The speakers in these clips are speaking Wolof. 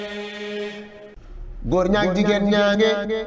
góor ñaag jigéen ñaange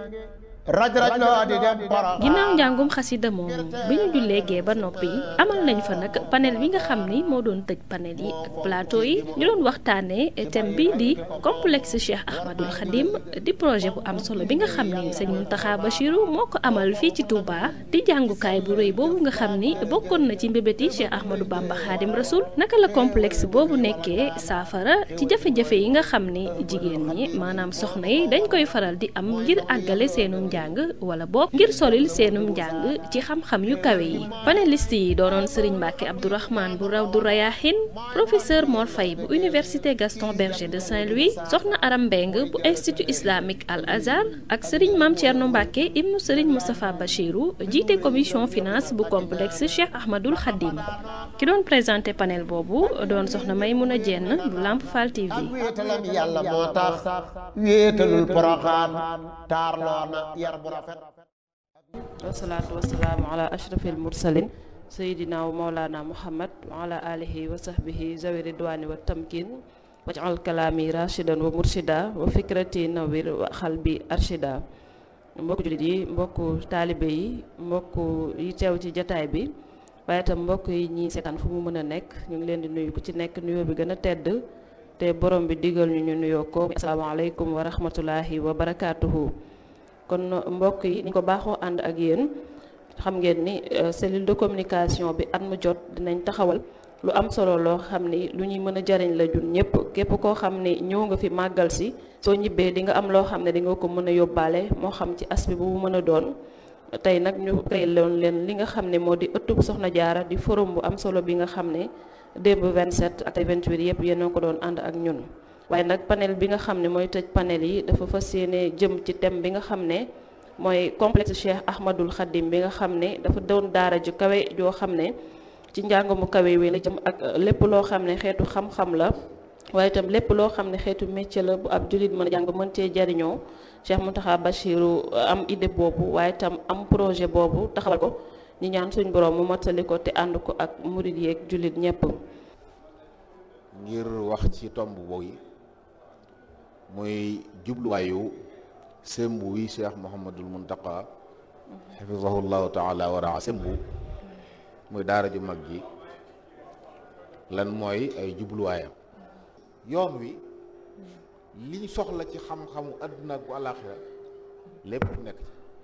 raj raj loo di dem ginnaaw njàngum xasida moomu bi ñu jullee gee ba noppi amal nañ fa nag panel bi nga xam ni moo doon tëj panel yi ak plateau yi ñu doon waxtaanee thème bi di complexe Cheikh Ahmadul Khadim di projet bu am solo bi nga xam ni sëñ Mountakha Bachirou moo ko amal fii ci Touba di jàngukaay bu rëy boobu nga xam ni bokkoon na ci mbébéti Cheikh Ahmadou Bamba Khadim Rasoul naka la complexe boobu nekkee saafara ci jafe-jafe yi nga xam ni jigéen ñi maanaam soxna yi dañ koy faral di am ngir àggale seenum njàng wala boog ngir solil seenum njàng ci xam-xam yu kawe yi panéliste yi doonoon Serigne Mbacke Abdourahmane bu Rawdu Rayahin professeur Mor Faye bu université Gaston Berger de Saint-Louis soxna Aram Mbeng bu institut islamique Al Azhar ak Serigne Mame Thierno Mbacke ibnu Serigne Moustapha Bachirou jiite commission finance bu complexe Cheikh Ahmadul Khadim ki doon présenté panel boobu doon soxna Maymouna Dieng bu Lamp Fall TV. wéetalam yàlla moo tax wéetalul poroxaan taarloo na yar bu rafet. wasalaatu wasalaamu ala ashrafil mursalin sayidina wa maulana muhammad wa ala alihi wa sahbihi zawi ridwani wa tamkin waj'al kalaami rashidan wa murshida wa fikrati nawir wa xalbi arshida mbokku jullit yi mbokku taalibe yi mbokku yi teew ci jataay bi waaye itam mbokk yi ñi seetaan fu mu mën a nekk ñu ngi leen di nuyu ku ci nekk nuyoo bi gën a tedd te borom bi digal ñu nuyoo ko asalaamaaleykum wa rahmatullahi wa barakaatuhu. kon mbokk yi ni ko baaxoo ànd ak yéen xam ngeen ni cellule de communication bi at mu jot dinañ taxawal lu am solo loo xam ni lu ñuy mën a jariñ la jun ñëpp képp koo xam ni ñëw nga fi màggal si soo ñibbee di nga am loo xam ne di nga ko mën a yóbbaale moo xam ci aspect bu mu mën a doon. tey nag ñu créé loon leen li nga xam ne moo di ëttub Soxna Jaara di forum bu am solo bi nga xam ne démb 27 ak 28 yëpp yéen a ko doon ànd ak ñun. waaye nag panel bi nga xam ne mooy tëj panel yi dafa fas yéene jëm ci thème bi nga xam ne mooy complexe Cheikh Ahmadul Khadim bi nga xam ne dafa doon daara ju kawe joo xam ne ci njàng mu kawe wi la jëm ak lépp loo xam ne xeetu xam-xam la waaye itam lépp loo xam ne xeetu métier la bu ab jullit mën a jàng mën cee jariñoo Cheikh Mountakha Bachirou am idée boobu waaye itam am projet boobu taxawal ko ñi ñaan suñ borom mu mottali ko te ànd ko ak murid yeeg jullit ñëpp. ngir wax ci tomb boobu muy jubluwaayu sembu wi Cheikh Mouhamadul Mountakha xafizahullahu taala wa raa sembu muy daara ju mag ji lan mooy ay jubluwaayam yoon wi liñ soxla ci xam-xamu àdduna ak bu àllaaxira lépp nekk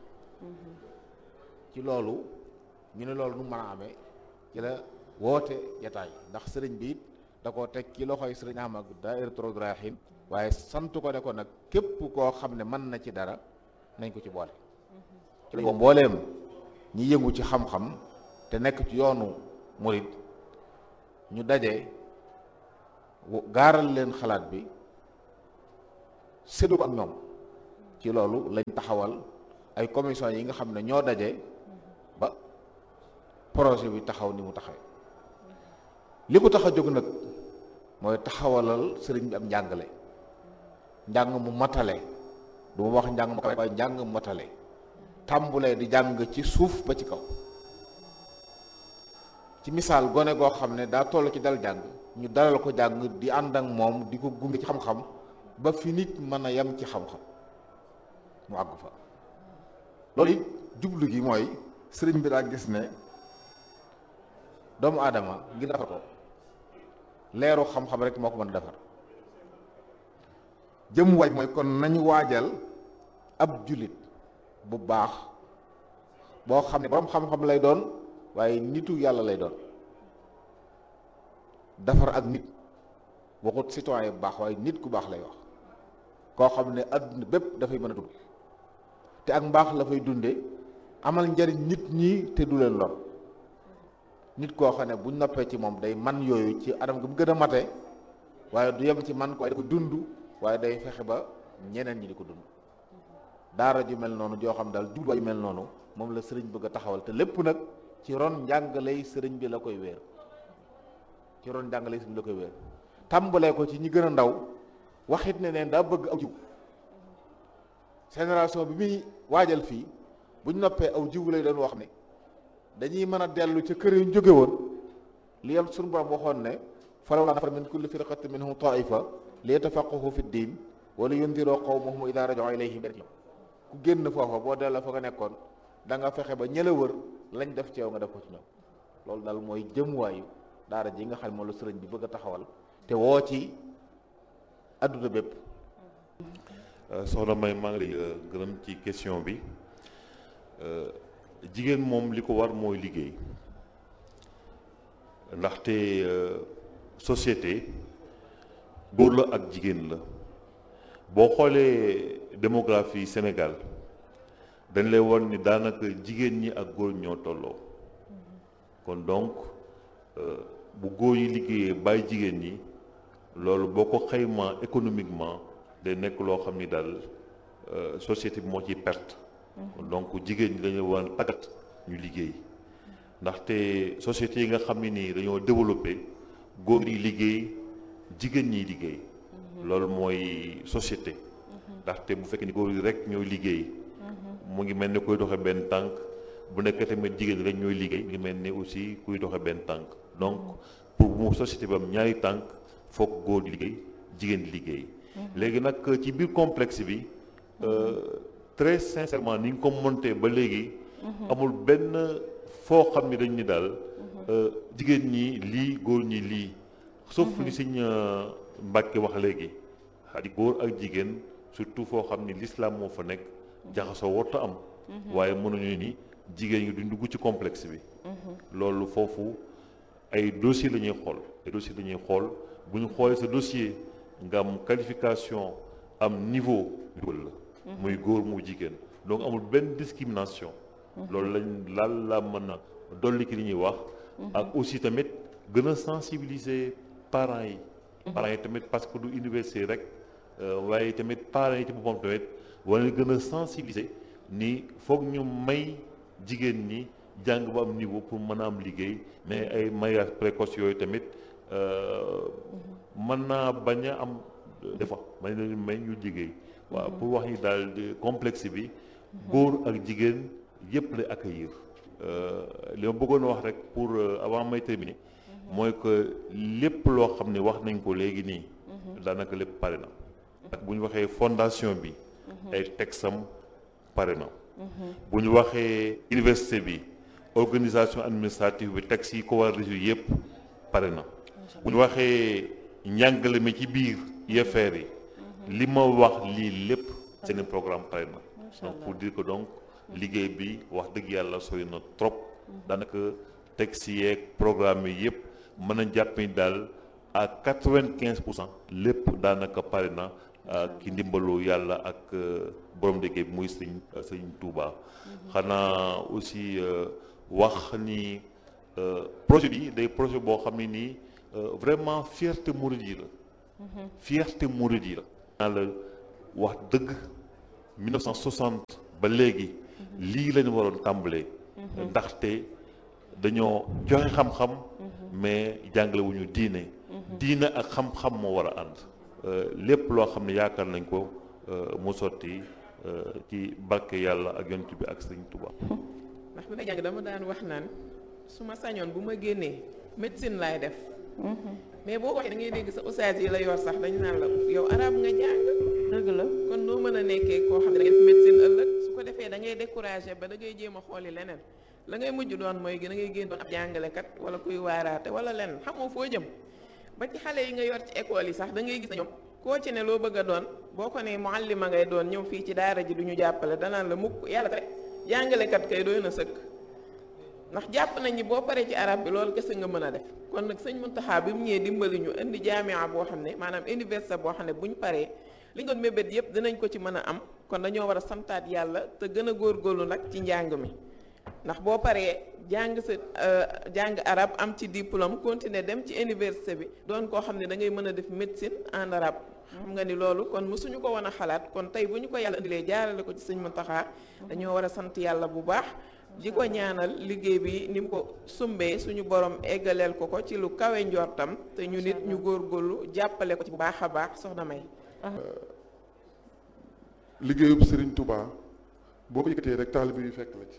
ci loolu ñu ne loolu nu mën a amee ci la woote jataay ndax sëriñ bi it da koo teg ci loxoy sëriñ Ahmad Daahiratoul Rayahin waaye sant ko ne ko nag képp koo xam ne mën na ci dara nañ ko ci boole ci la mbooleem ñi yëngu ci xam-xam te nekk ci yoonu murid ñu daje gaaral leen xalaat bi séddu ko ak ñoom ci loolu lañ taxawal ay commission yi nga xam ne ñoo daje ba projet bi taxaw ni mu taxawee li ko tax a jóg nag mooy taxawalal sëriñ bi am njàngale njàng mu matale du ma wax njàng mu kawe waaye njàng mu matale tàmbulee di jàng ci suuf ba ci kaw ci misaal gone goo xam ne daa toll ci dal jàng ñu dalal ko jàng di ànd ak moom di ko gunge ci xam-xam ba fi nit mën a yem ci xam-xam mu àgg fa loolu it jublu gi mooy sëriñ bi daa gis ne doomu aadama ngir defar ko leeru xam-xam rek moo ko mën a defar jëm waaj mooy kon nañu waajal ab jullit bu baax boo xam ne borom xam-xam lay doon waaye nitu yàlla lay doon defar ak nit waxut citoyen bu baax waaye nit ku baax lay wax koo xam ne adduna bépp dafay mën a dund te ak mbaax la fay dunde amal njariñ nit ñi te du leen lor nit koo xam ne buñ noppee ci moom day man yooyu ci anam gi mu gën a mate waaye du yem ci man ko waaye da ko dund waaye day fexe ba ñeneen ñi di ko dund daara ju mel noonu joo xam daal jubluwaay yu mel noonu moom la sëriñ bëgg a taxawal te lépp nag ci ron njàngaley sëriñ bi la koy wéer ci ron njàngaley sëriñ bi la koy wéer tàmbalee ko ci ñi gën a ndaw waxit ne neen daa bëgg aw jiw génération bi muy waajal fii buñ noppee aw jiw lay doon wax ne dañuy mën a dellu ca kër yu ñu jóge woon li yam suñu borom waxoon ne falawlaa nafara min kulli firqatin minhum taifa li yatafaqahu fi ddin wala yundiroo qawmahum idaa raja'uu ilayhim ku génn foofa boo delloo fa nga nekkoon da nga fexe ba ñëla wër lañ def ci yow nga def ko ci ñoom. loolu daal mooy jëmuwaayu daara ji nga xam ne moom la sëriñ bi bëgg a taxawal te woo ci adduna bépp. soxna May maa ngi lay gërëm ci question bi. jigéen moom li ko war mooy liggéey ndaxte société góor la ak jigéen la boo xoolee démographie Sénégal dañ lay won ni daanaka jigéen ñi ak góor ñoo tolloo kon donc bu góor yi liggéeyee bàyyi jigéen ñi loolu boo ko xaymaa économiquement day nekk loo xam ni daal société bi moo ciy perte. donc jigéen ñi dañu war a tàggat ñu liggéey ndaxte société yi nga xam ne nii dañoo développé góor yi liggéey jigéen ñiy liggéey loolu mooy société ndaxte bu fekkee ni góor yi rek ñooy liggéey mu ngi mel ni kuy doxe benn tànk bu nekk tamit jigéen ñi rek ñooy liggéey mu ngi mel ni aussi kuy doxe benn tànk donc pour mu société bi am ñaari tànk foog góor di liggéey jigéen di liggéey léegi nag ci biir complexe bi très sincèrement ni nga ko monté ba léegi amul benn foo xam ni dañ ni daal jigéen ñi lii góor ñi lii sauf li Sëñ Mbàkke wax léegi xadi góor ak jigéen surtout foo xam ni l'islam moo fa nekk jaxasoo warta am waaye mënuñu ni jigéen ñi duñ dugg ci complexe bi loolu foofu ay dossier la ñuy xool ay dossier la ñuy xool bu ñu xoolee sa dossier nga am qualification am niveau la muy góor mu jigéen donc amul benn discrimination loolu laal la mën a dolli ki li ñuy wax ak aussi tamit gën a sensibiliser parents yi tamit parce que du université rek waaye tamit parents yi ci boppam tamit wala gën a sensibiliser ni foog ñu may jigéen ñi jàng ba am niveau pour mën a am liggéey mais ay mariage précoce yooyu tamit mën naa bañ a am des fois may ñu liggéey waaw pour wax ni daal complexe bi góor ak jigéen yëpp lay accueillir li ma bëggoon wax rek pour avant may terminer mooy que lépp loo xam ne wax nañ ko léegi nii daanaka lépp pare na ak bu ñu waxee fondation bi ay texam pare na bu ñu waxee université bi organisation administrative bi texte yi ko war a résoudre yëpp pare na bu ñu waxee njàngale mi ci biir UFR yi li ma wax lii lépp seen programme pare na donc pour dire que donc liggéey bi wax dëgg yàlla sori na trop daanaka texte yeeg programme yi yëpp mën a jàpp ni daal à 95% lépp daanaka pare na ki ndimbalu yàlla ak borom liggéey bi muy sëñ Touba xanaa aussi wax ni projet bi day projet boo xam ne nii vraiment fierté mouride yi la fierté mouride yi la la wax dëgg 1960 ba léegi lii lañu waroon tàmbalee ndaxte dañoo joxe xam-xam mais jàngale wuñu diine ak xam-xam moo war a ànd lépp loo xam ne yaakaar nañ ko mu sotti ci barke yàlla ak yonent bi ak Sëriñ Tuubaa. ndax bi may jàng dama daan wax naan su ma sañoon bu ma génnee médecine laay def mais boo ko waxee da ngay dégg sa ustaas yi la yor sax dañu naan la yow arab nga jàng dëgg la kon noo mën a nekkee koo xam ne da ngay def médecine ëllëg su ko defee da ngay découragé ba da ngay jéem a xooli leneen la ngay mujj doon mooy da ngay génn doon ab jàngalekat wala kuy waaraate wala leneen xamoo foo jëm ba ci xale yi nga yor ci école yi sax da ngay gis na ñoom koo ci ne loo bëgg a doon boo ko ne muallima ngay doon ñëw fii ci daara ji du ñu jàppale danaan la mukk yàlla rek jàngalekat kay doy na sëkk ndax jàpp nañ ni boo paree ci arab bi loolu kese nga mën a def kon nag sëñ Muntaxa bi mu ñëwee dimbali ñu indi jaamia boo xam ne maanaam université boo xam ne buñ paree li nga doon mébét yëpp dinañ ko ci mën a am kon dañoo war a santaat yàlla te gën a góorgóorlu nag ci njàng mi ndax boo paree jàng sa jàng arab am ci diplôme continuer dem ci université bi doon koo xam ne da ngay mën a def médecine en arabe xam nga ni loolu kon mësuñu ko woon a xalaat kon tey bu ñu ko yàlla indilee jaarale ko ci sëñ Muntaxa dañoo war a sant yàlla bu baax di ko ñaanal liggéey bi ni mu ko sumbee suñu borom eggaleel ko ci lu kawe njortam te ñu nit ñu góorgóorlu jàppale ko ci bu baax a baax soxna May. liggéeyub Serigne Touba boo ko yëkkatee rek taalibe yu fekk la ci.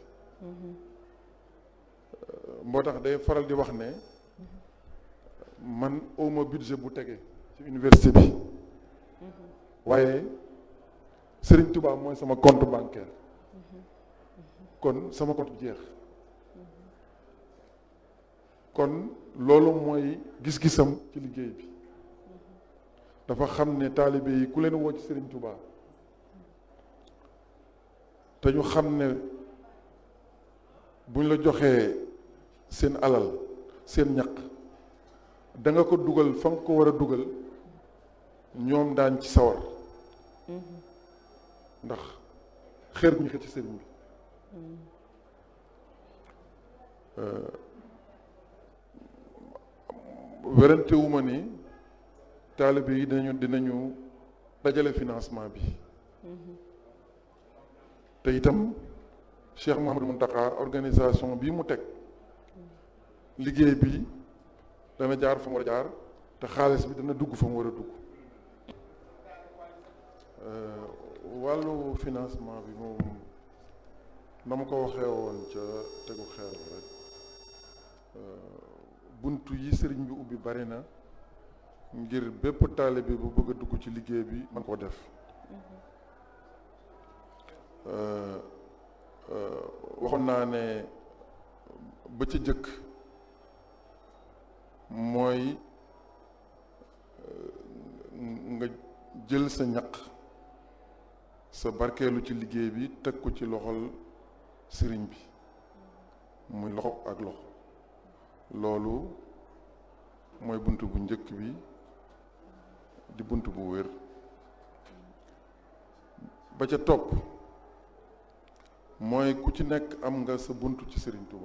moo tax day faral di wax ne man awma budget bu tege ci université bi waaye Serigne Touba mooy sama compte bancaire kon sama compte jeex kon loolu mooy gis-gisam ci liggéey bi dafa xam ne taalibe yi ku leen woo ci Serigne Touba te ñu xam ne buñ la joxee seen alal seen ñaq da nga ko dugal fa nga ko war a dugal ñoom daañ ci sawar ndax xeer bu ñu xëcc ci sëriñ bi werante wu ma ni taalibe yi dinañu dajale financement bi te itam Cheikh Mouhamadou Mountakha organisation bii mu teg liggéey bi dana jaar fa mu war a jaar te xaalis bi dana dugg fa mu war a dugg wàllu financement bi moom na ma ko waxee woon ca tegu xeer rek buntu yi sëriñ bi ubbi bari na ngir bépp taalibe bu bëgg a dugg ci liggéey bi man koo def waxoon naa ne ba ci jëkk mooy nga jël sa ñaq sa barkeelu ci liggéey bi teg ko ci loxol sëriñ bi muy loxo ak loxo loolu mooy bunt bu njëkk bi di bunt bu wér ba ca topp mooy ku ci nekk am nga sa bunt ci Sëriñ Touba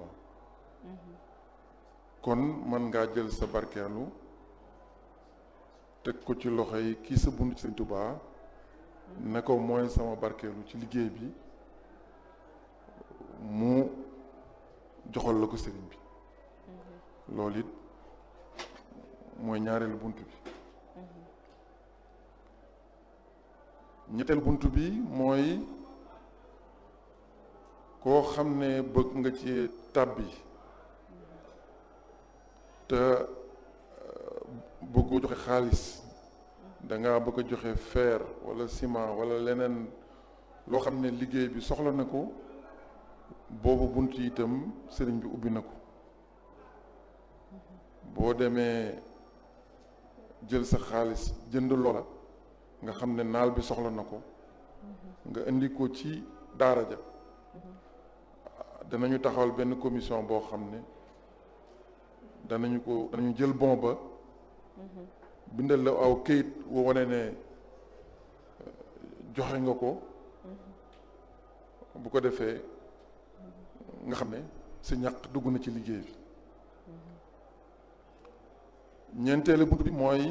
kon mën ngaa jël sa barkeelu teg ko ci loxo yi kii sa bunt ci Sëriñ Touba ne ko mooy sama barkeelu ci liggéey bi mu joxal la ko sëriñ bi loolu it mooy ñaareelu bunt bi ñetteelu bunt bi mooy koo xam ne bëgg nga ci tàbbi te bëggoo joxe xaalis dangaa bëgg a joxe fer wala ciment wala leneen loo xam ne liggéey bi soxla na ko boobu bunt yi itam sëriñ bi ubbi na ko boo demee jël sa xaalis jënd loola nga xam ne naal bi soxla na ko nga indi ko ci daara ja danañu taxawal benn commission boo xam ne danañu jël bon ba bindal la aw këyit woo wane ne joxe nga ko bu ko defee nga xam ne sa ñaq dugg na ci liggéey bi ñeenteelu bunt bi mooy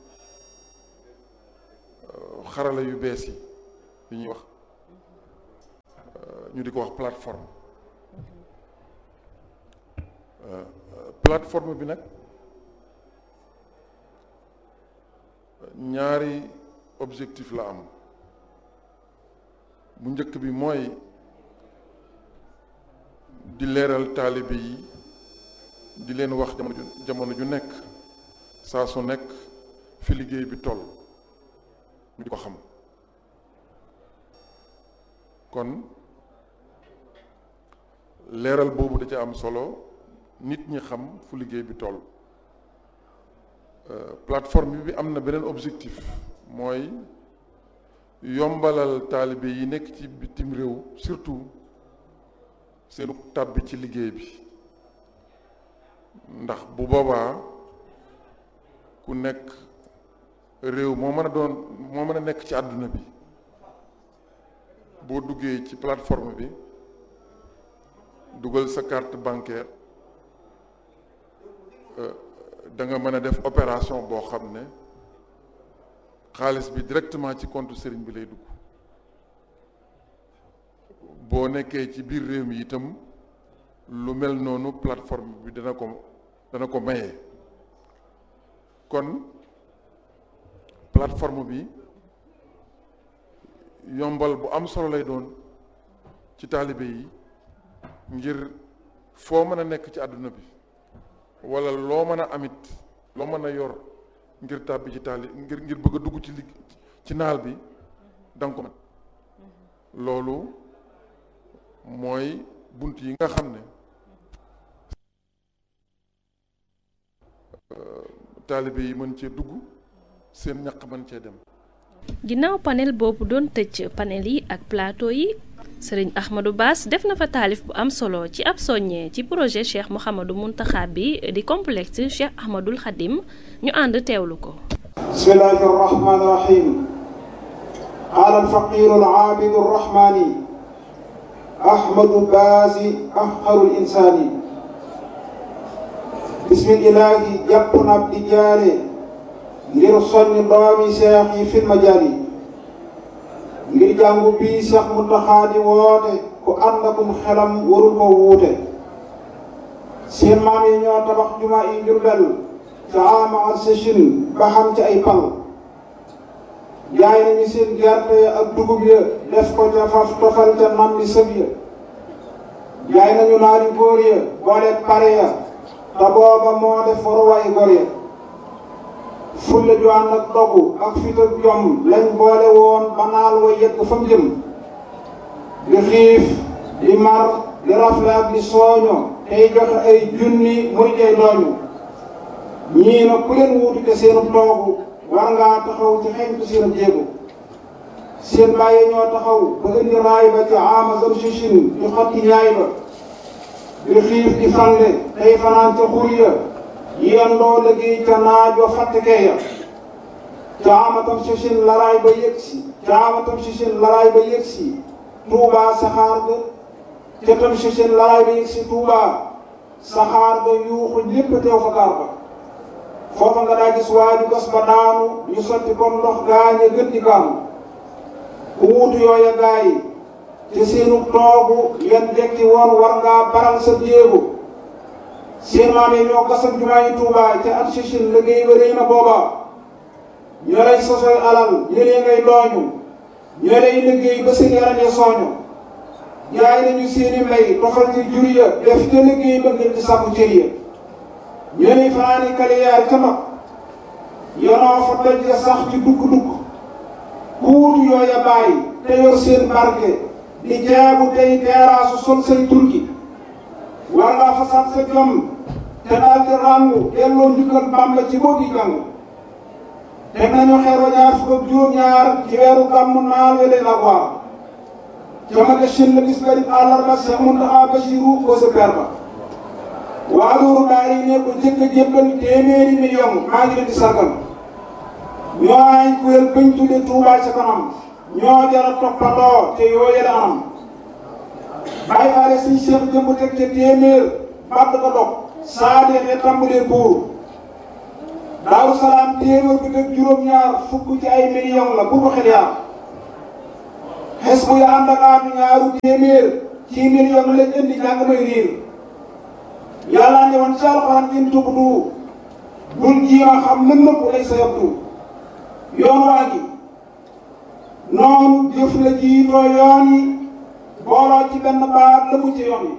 xarala yu bees yi ñuy wax ñu di ko wax plateforme plateforme bi nag ñaari objectif la am bu njëkk bi mooy di leeral taalibe yi di leen wax jamono ju nekk saa su nekk fi liggéey bi toll ñu di ko xam kon leeral boobu da ca am solo nit ñi xam fu liggéey bi toll plateforme bi am na beneen objectif mooy yombalal taalibe yi nekk ci bitim réew surtout seenu tàbbi ci liggéey bi ndax bu boobaa ku nekk réew moo mën a nekk ci àdduna bi boo duggee ci plateforme bi dugal sa carte bancaire da nga mën a def opération boo xam ne xaalis bi directement ci compte sëriñ bi lay dugg boo nekkee ci biir réew mi itam lu mel noonu plateforme bi dana ko maye kon plateforme bi yombal bu am solo lay doon ci taalibe yi ngir foo mën a nekk ci àdduna bi wala loo mën a amit loo mën a yor ngir tàbbi ci ngir bëgg a dugg ci ci naal bi danga ko mën loolu mooy bunt yi nga xam ne taalibe yi mën cee dugg seen ñaq mën cee dem. ginnaaw panel boobu doon tëj panel yi ak plateau yi sëriñ Ahmadou Bass def na fa taalif bu am solo ci ab soññee ci projet Cheikh Mouhamadou Mountakha bi di complexe Cheikh Ahmadoul Khadim ñu ànd teewlu ko. bismillahi rahmani rahim qaala alfaqiru alaabidu arrahmani Ahmadou Bass afqarul insaani bismillahi jàpp na di jaare ngir soññ doomi seex yi fil majaali ngir jàngu bii Cheikh Mountakha di woote ku ànd akum xelam warul ko wuute seen maam yi ñoo tabax jumaa yi Jurbel ca ama ak sëchin ba xam ci ay pal jaay nañu seen gerte ak dugub ya def ko ca faf tofal ca nam li sëb ya jaay nañu naari góor ya boole pare ya te booba moo def waruwaay góor ya fulla ju ànd ak dogu ak fit ak jom lañ boole woon ba naal wa yegg fa mu jëm di xiif di mar di rafle ak di sooño tey joxe ay junni muy tey dooñu ñii nag ku leen wuutu te seenu toogu war ngaa taxaw ci xeñtu seenu jéego seen bàyyi ñoo taxaw ba indi raay ba ci ama zam sichin di xotti ñaay ba di xiif di fande tey fanaan ca xur ya yendoo liggéey ca naaj wa fàttekee ya caamatam sichin laraay ba yëgsi Tuubaa saxaar ga ca tam sichin laraay ba yëgsi Tuubaa saxaar ga yuuxu ñépp teew fa gaar ba foofa nga daa gis waaju gas ba daanu ñu sotti comme ndox gaañe gën di kaanu ku wuutu yooya gaay ci seenu toogu yan jekki woon war ngaa baral sa jéego seen maam yi ñoo gasam jumaa yi Tuubaa ca at sichin liggéey ba rëy na booba ñoo lay sosoy alal ñëlee ngay dooñu ñoo lay liggéey ba seen yaram ya sooñu jaay nañu seeni mbay tofal ci jur ya def ca liggéey ba ngir di sàkku cër ya ñoo lay fanaani kaliyaar ca mag yonoo fa doj ya sax ci dukk-dukk ku wutu yooya bàyyi te yor seen barke di jaabu tey teeraasu sol say turki war ngaa fasaat sa jom te daal di ràngu delloo njukkal Bàmba ci boo di jàng teg nañu xeer wa ñaar fukk ak juróom-ñaar ci weeru gàmmu naal wele la waar ca magasin la bis garib àllarba Cheikh Mountakha Bassirou ko sa per ba waa loolu daal yi ne ko jëkk a jébbal téeméeri million maa ngi leen di sargal ñoo ay kuréel bañ tudde Touba ca kanam ñoo jara toppandoo te yooye la anam bàyyi faale suñ Cheikh jëmb teg ca téeméer bàtt ko dog saa deexee tàmbalee buur Daaru Salaam téeméer bi teg juróom-ñaar fukk ci ay million la bu ko xel yaar xes bu ya ànd ak aatu ñaaru téeméer ci million lañ indi jàng may riir yàlla ne woon ci alxuraan in tubdu bul jiima xam lën nëpp lay sa yabdu yoon waa gi noonu jëf la jiitoo yoon yi booloo ci benn baat la mu ci yoon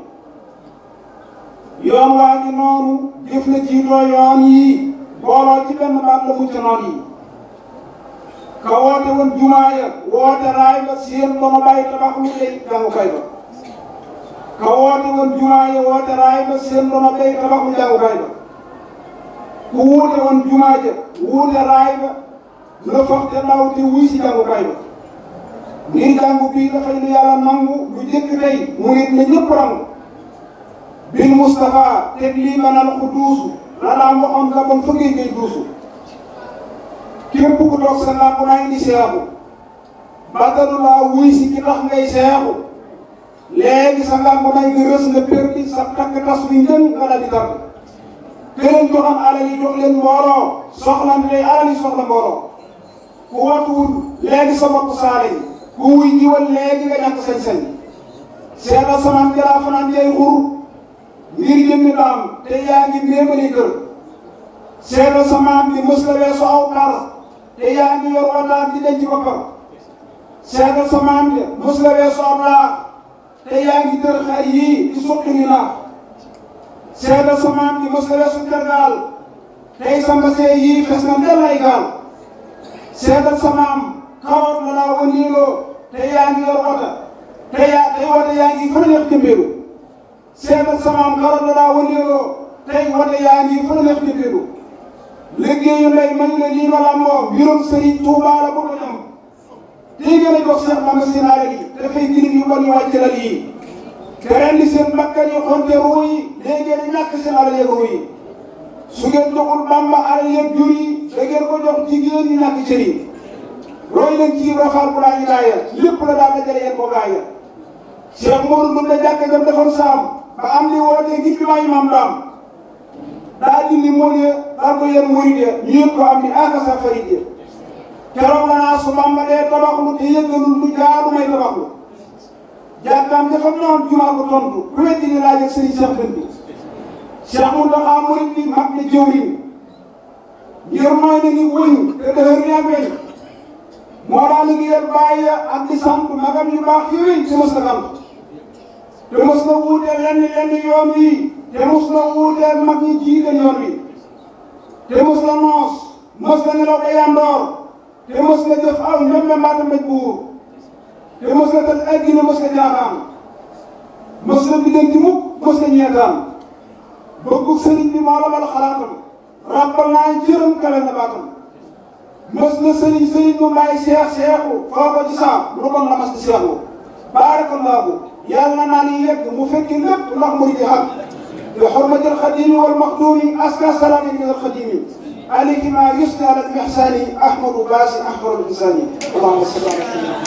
yi yoon waa ngi noonu jëf la jiitoo yoon yi booloo ci benn baat la mu ci noon yi ka woote woon jumaa ya woote raay ba seen dono bàyyi tabax lu lay jàngukaay ba ka woote woon jumaa ya woote raay ba seen dono bàyyi tabax lu jàngukaay ba ku wuute woon jumaa ja wuute raay ba la fax te ndaw te wuy si jàngukaay ba ngir jàngu bii dafay lu yàlla nangu lu jëkk tey murit na ñëpp rangu bil Moustapha teg lii manal ku duusu la daan waxoon la bon fëggee ngay duusu képp ku toog sa làmp naa indi seexu batalu laa wuy si ki tax ngay seexu léegi sa làmp nay nga rës nga perdi sa takk tas wi njën nga daal di tàgg këleen joxam alal yi jox leen mbooloo soxlan tey alal yi soxla mbooloo ku watuwul léegi sa bopp saale yi ku wuy jiwal léegi nga ñàkk sañ-sañ seetal samaan jalaa fanaan jay xur ngir jëmmi daam te yaa ngi méemali kër seetal samaan bi mës la weesu aw par te yaa ngi yor wataat di denc boppam seetal samaan bi mës la weesu aw laax te yaa ngi tër xar yii di suqi ni naax seetal samaan bi mës la weesu tergaal tey sa mbasee yii fes na ndel ay gaal seetal samaam kawar la daa wëndeeloo te yaa ngi yor wota tey wota yaa ngi fa neex jëmbeelu seetal samaam kawar la daa wëndeeloo tey wota yaa ngi fa neex jëmbeelu liggéeyu ndey mañu ne lii ma làmboo mbirum Serigne Touba la bu ko ñam tey gën a jox Cheikh Mama Sinaare yi dafay girig yu bon ñu wàcc la lii te rendi seen bakkan yi xonte ruu yi léegi ngeen ñàkk seen alal yeeg ruu yi su ngeen joxul Bamba alal yeeg jur yi da ngeen ko jox jigéen ñi ñàkk cër yi roy leen ci rafaal bu laa ñu laaya lépp la daal dajale yéen ko gaaya Cheikh Modou mën na jàkk jam defoon saam ba am li wootee ngir bi maa imam daam daa dindi mool ya daal ko yéen murid ya ñu yëg ko am ni akasa farid ya keroog la naa su Bamba dee tabaxlu te yëggalul lu jaadu may tabaxlu jàkkaam dafa noon jumaa ko tontu ku weddi ni laaj ak sëriñ Cheikh Dënd bi Cheikh Mountakha murid bi mag ne jëwriñ ngir mooy na ni wëñ te dëhër ni ak weñ moo daa liggéeyal bàyyi ya ak di sant magam yu baax yooyu te mës na sant te mës na wuuteel lenn yoon wi te mës na wuuteel mag ñi jiite yoon wi te mës na noos mës na nelaw ba yandoor te mës na jëf aw ñoom mbaata mbéj buur te mës na tëj ay gine mës na jaaxaan mës na biddanti mukk mës na ñeetaan bëggu sëriñ bi moo la mal xalaatam ràbbal naa jërëm kale na baatam mës na sëriñ mu may seexu foo ko ci saam lu bon la mas di seexu baarakallaahu yàlla naa ni yegg mu fekki lépp ndax mu di xaq bi xurmatil xadimi wal maxduumi aska salaami min al xadimi alayhi ma yusni ala al ihsani ahmadu baasi ahmadu insani allahumma salli ala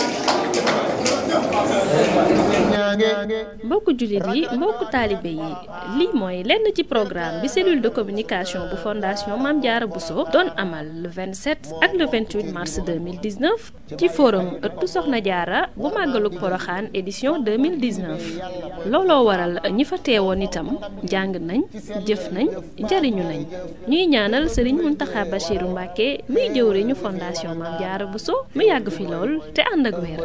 mbokku jullit yi mbokku taalibe yi lii mooy lenn ci programme bi cellule de communication bu fondation Mame Diarra Bousso doon amal le 27 ak le 28 mars 2019 ci forum ëttu Soxna Diarra bu màggalug Poroxaan édition 2019 looloo waral ñi fa teewoon itam jàng nañ jëf nañ jariñu nañ ñuy ñaanal Serigne Mountakha Bachirou Mbacké muy jëwriñu fondation Mame Diarra Bousso mu yàgg fi lool te ànd ak wér.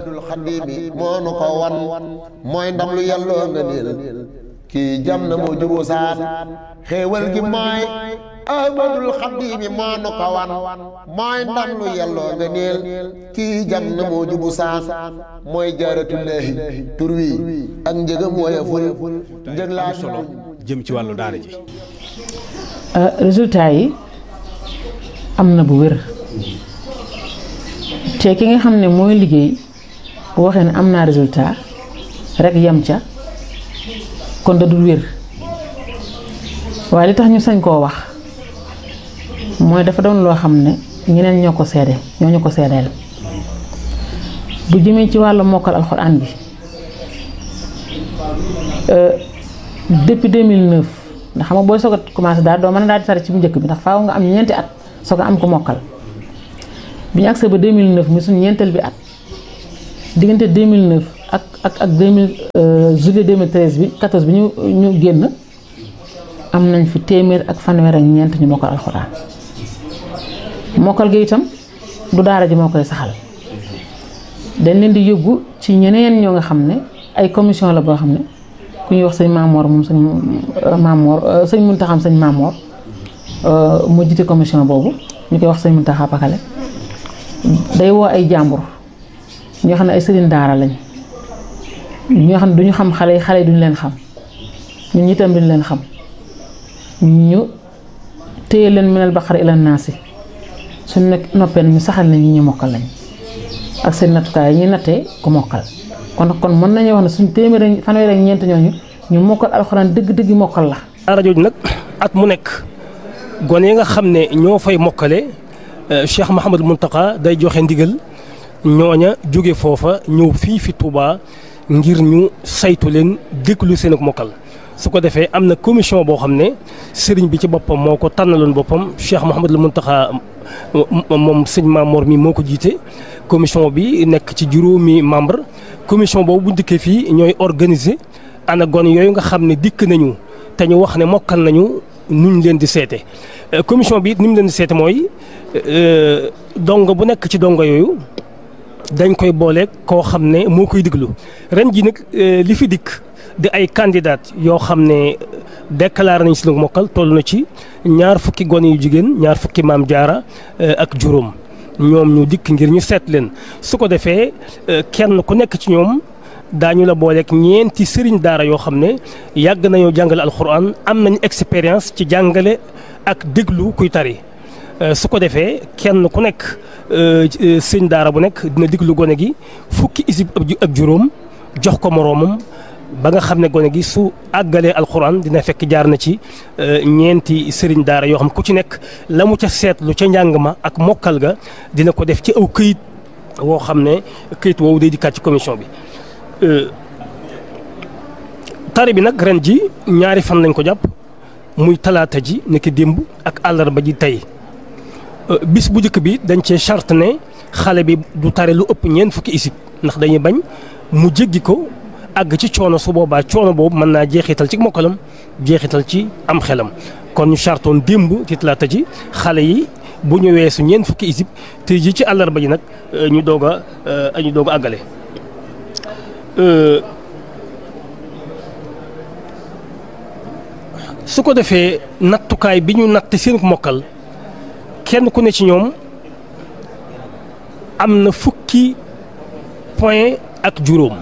mooy ndam lu yàlloo nga niil kii jam na moo juboo saan xéewal gi mooy ahmadul xadimi moo nu ko wan mooy ndam lu yàlloo nga niil kii jam na moo jubu saan mooy jaaratullaahi tur wi ak njëgam woyeful njëg laa solo jëm ci wàllu daara ji résultat yi am na bu wér te ki nga xam ne mooy liggéey bu waxee ne am naa résultat rek yem ca kon da dul wér waaye li tax ñu sañ koo wax mooy dafa doon loo xam ne ñeneen ñoo ko seede ñoo ñu ko seedeel bu jëmee ci wàllu mokkal alxuraan bi depuis 2009 ndax xam nga booy soog a commencé daal doo mën a daal di tari ci bu njëkk bi ndax faaw nga am ñeenti at soog a am ko mokkal bi ñu agsee ba 2009 muy suñu ñeenteel bi at diggante 2009 ak 2000 juillet 2013 bi 14 bi ñu génn am nañ fi téeméer ak fanweer ak ñeent ñu mokkal alxuraan mokkal gi itam du daara ji moo koy saxal dañ leen di yóbbu ci ñeneen ñoo nga xam ne ay commission la boo xam ne ku ñuy wax sëñ Mamor moom sëñ Mamor sëñ Muntaxa sëñ Mamor mu jiite commission boobu ñu koy wax sëñ Muntaxa Pakale day woo ay jàmbur ñoo xam ne ay sëriñ daara lañ ñoo xam ne duñu xam xale yi duñu leen xam ñun itam duñu leen xam ñu téye leen minal baqara ila naasi suñu nekk noppee ñu saxal na ñi ñu mokkal lañ ak seen nattukaay yi ñuy nattee ku mokkal kon mën nañoo wax ne suñu téeméer fanweer ak ñeent ñooñu ñu mokkal alxuraan dëgg-dëgg mokkal la. daara jooju nag at mu nekk gone yi nga xam ne ñoo fay mokkale Cheikh Mouhamadou Mountakha day joxe ndigal ñooña jóge foofa ñëw fii fi Touba ngir ñu saytu leen déglu seen ak mokkal su ko defee am na commission boo xam ne sëriñ bi ci boppam moo ko tànnaloon boppam Cheikh Mouhamadou Mountakha moom sëñ Mamor mi moo ko jiite commission bi nekk ci juróomi membre commission boobu bu dikkee fii ñooy organiser ana gone yooyu nga xam ne dikk nañu te ñu wax ne mokkal nañu nuñ leen di seete commission bi ni mu leen di seete mooy dongo bu nekk ci dongo yooyu dañ koy booleeg koo xam ne moo koy diglu ren ji nag li fi dikk di ay candidat yoo xam ne déclaré nañ si lu mokkal toll na ci 20 fukki gone yu jigéen 20 fukki Maam Jaara ak juróom ñoom ñu dikk ngir ñu seet leen su ko defee kenn ku nekk ci ñoom daañu la booleeg ñeenti sëriñ daara yoo xam ne yàgg nañoo jàngale alxuraan am nañu expérience ci jàngale ak déglu kuy tari su ko defee kenn ku nekk sëriñ daara bu nekk dina déglu gone gi fukki isib ak juróom jox ko moroomam ba nga xam ne gone gi su àggalee alxuraan dina fekk jaar na ci ñeenti sëriñ daara yoo xam ku ci nekk la mu ca seetlu ca njàng ma ak mokkal ga dina ko def ci aw këyit woo xam ne këyit woowu day dikkaat ci commission bi. tari bi nag ren ji ñaari fan lañ ko jàpp muy talaata ji nekk démb ak àllarba ji tey bis bu njëkk bi dañ cee charte ne xale bi du tari lu ëpp ñeent fukki isib ndax dañuy bañ mu jéggi ko àgg ci coono su boobaa coono boobu mën naa jeexital ci mokkalam jeexital ci am xelam kon ñu chartoon démb ci talaata ji xale yi bu ñu weesu ñeent fukki isib te ji ci àllarba ji nag ñu doog a àggale. su ko defee nattukaay bi ñu natt seen mokkal kenn ku ne ci ñoom am na fukki point ak juróom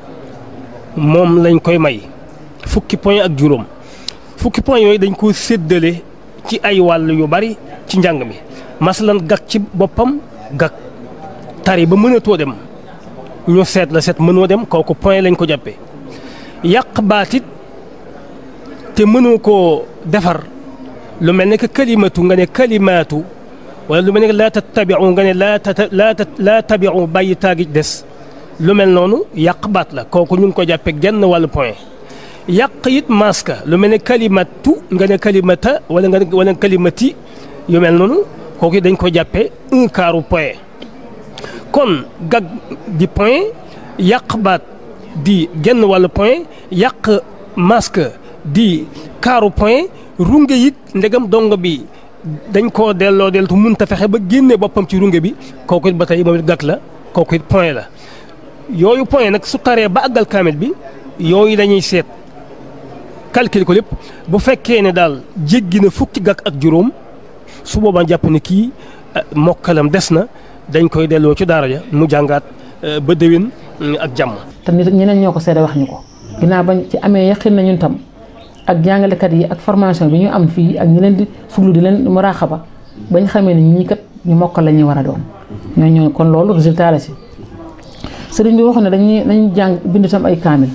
moom lañ koy may fukki point ak juróom fukki point yooyu dañ ko séddale ci ay wàll yu bari ci njàng mi masalan gag ci boppam gag tari ba mënatoo dem ñu seet la seet mënoo dem kooku point lañ ko jàppee yàq baatit te mënoo koo defar lu mel ne que kalimatu nga ne kalimaatu wala lu mel ne que laa tattabiu nga ne laa tabiu bàyyi taagi des lu mel noonu yàq baat la kooku ñu ngi ko jàppee genn wàllu point yàq it maska lu mel ne kalimatu nga ne kalimata wala kalimati yu mel noonu kooku dañ ko jàppee un quart point kon gag di point yàq baat di genn wàllu point yàq masque di quart point runge it ndegam dongo bi dañ koo delloo deltu mënta fexe ba génne boppam ci runge bi kooku it ba tey moom it gag la kooku it point la yooyu point nag su taree ba àggal kaamil bi yooyu dañuy seet calcul ko lépp bu fekkee ne daal jéggi na fukki gag ak juróom su boobaa jàpp ne kii mokkalam des na dañ koy delloo ci daara ja mu jàngaat ba déwén ak jàmm. te nit ñeneen ñoo ko seede wax ñu ko ginnaaw bañ ci amee yaqin na ñun tam ak jàngalekat yi ak formation bi ñu am fii ak ñi leen di fuglu di leen muraaxaba bañ xamee ne ñii kat ñu mokkal la ñuy war a doon ñooñu kon loolu résultat la si. sëriñ bi waxoon ne dañuy jàng bind tam ay kaamil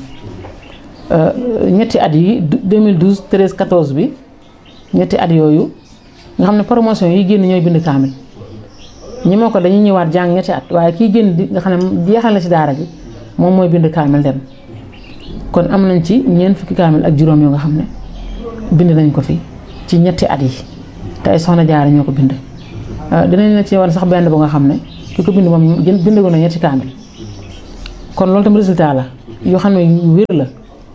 ñetti at yi 2012 13 14 bi ñetti at yooyu nga xam ne promotion yi génn ñooy bind kaamil ñi moo ko dañuy ñëwaat jàng ñetti at waaye kii génn di nga xam ne jeexal na ci daara ji moom mooy bind kaamil dem kon am nañ ci ñeent fukki kaamil ak juróom yoo nga xam ne bind nañ ko fi ci ñetti at yi te ay soxna jaara ñoo ko bind dinañ la ci war sax benn bu nga xam ne ki ko bind moom bindagu na ñetti kaamil kon loolu tam résultat la yoo xam ne yu wér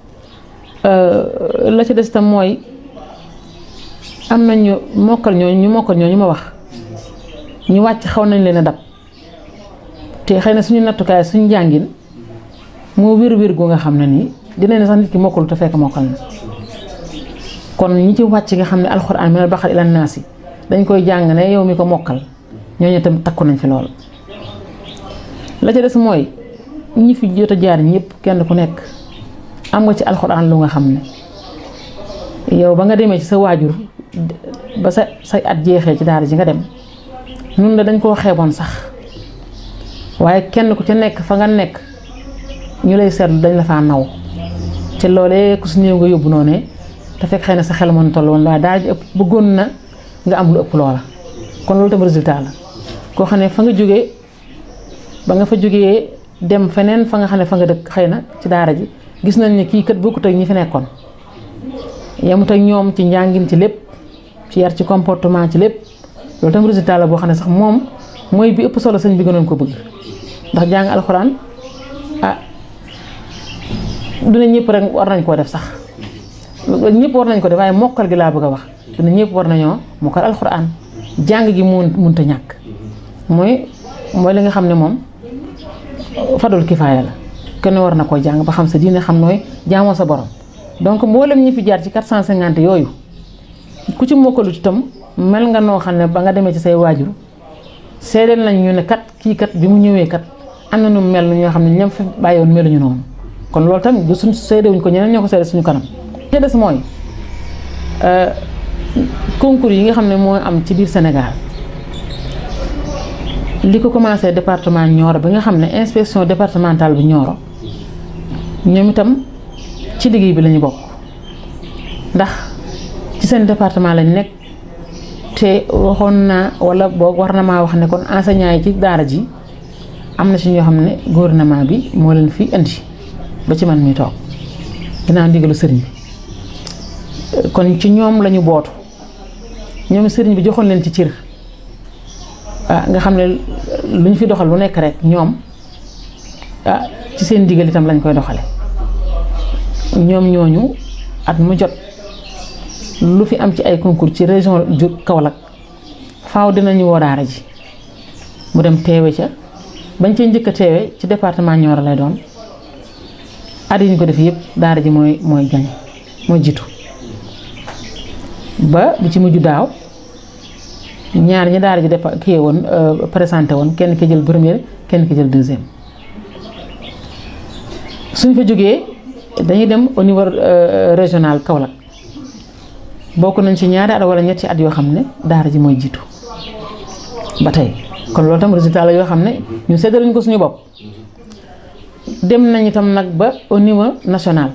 la ci des tam mooy am nañu mokkal ñooñu ma wax ñu wàcc xaw nañ leen a dab te xëy na suñu nattukaay suñu jàngin moo wér gu nga xam ne nii dina ne sax nit ki mokkul te fekk mokkal na kon ñi ci wàcc nga xam ne alxuraan minal baqara ilan naasi dañ koy jàng ne yow mi ko mokkal ñooñu tam takku nañ fi lool. la ca des mooy ñi fi jot a jaar ñëpp kenn ku nekk am nga ci alxuraan lu nga xam ne yow ba nga demee ci sa waajur ba say at jeexee ci daara ji nga dem nun la dañ koo xeeboon sax waaye kenn ku ca nekk fa nga nekk ñu lay seetlu dañ la faa naw te loolee ku si néew nga yóbbu noonu te fekk xëy na sa xel mën toll woon waaye daara ji ëpp bëggoon na nga am lu ëpp loola kon loolu tam résultat la koo xam ne fa nga jógee ba nga fa jógee dem feneen fa nga xam ne fa nga dëkk xëy na ci daara ji gis nañ ne kii kat bokkut ak ñi fi nekkoon yemut ak ñoom ci njàngin ci lépp ci yar ci comportement ci lépp loolu tam résultat la boo xam ne sax moom mooy bi ëpp solo sëñ bi gënoon ko bëgg ndax jàng alxuraan dina ñëpp rek war nañ koo def sax ñëpp war nañ ko def waaye mokkal gi laa bëgg a wax dina ñëpp war nañoo mokkal alxuraan jàng gi mënut a ñàkk mooy li nga xam ne moom fadul kifaaya la kenn war na koo jàng ba xam sa diine xam nooy jaamoo sa borom donc mboolem ñi fi jaar ci 450 yooyu ku ci mokkalut itam mel nga noo xam ne ba nga demee ci say waajur seedeel nañ ñu ne kat kii kat bi mu ñëwee kat am na nu mel ñoo xam ne ñoom fi bàyyi woon meluñu noonu kon loolu tamit bu suñ seedewuñ ko ñeneen ñoo ko seede suñu kanam. li des mooy concours yi nga xam ne moo am ci biir Sénégal li ko commencé département Nioro bi nga xam ne inspection départementale bu Nioro ñoom itam ci liggéey bi lañu bokk ndax ci seen département lañ nekk te waxoon naa wala boog war na maa wax ne kon enseignants yi ci daara ji am na ci ñoo xam ne gouvernement bi moo leen fi indi ba ci man mi toog dinaa ndigalu sëriñ bi kon ci ñoom lañu bootu ñoom sëriñ bi joxoon leen ci cër nga xam ne lu ñu fi doxal lu nekk rek ñoom ci seen ndigal itam lañ koy doxale ñoom ñooñu at mu jot lu fi am ci ay concours ci région Kaolack faaw dinañu woo daara ji mu dem teewe ca bañ cee njëkk a teewe ci département Nioro lay doon at yi ñu ko def yëpp daara ji mooy gañe mooy jiitu ba bi ci mujj daaw ñaar ñi daara ji kii woon présenté woon kenn ki jël première kenn ki jël deuxième suñ fa jógee dañuy dem au niveau régional Kaolack bokk nañ ci ñaari at wala ñetti at yoo xam ne daara ji mooy jiitu ba tey kon loolu tam résultat la yoo xam ne ñu séddaluñ ko suñu bopp dem nañ itam nag ba au niveau national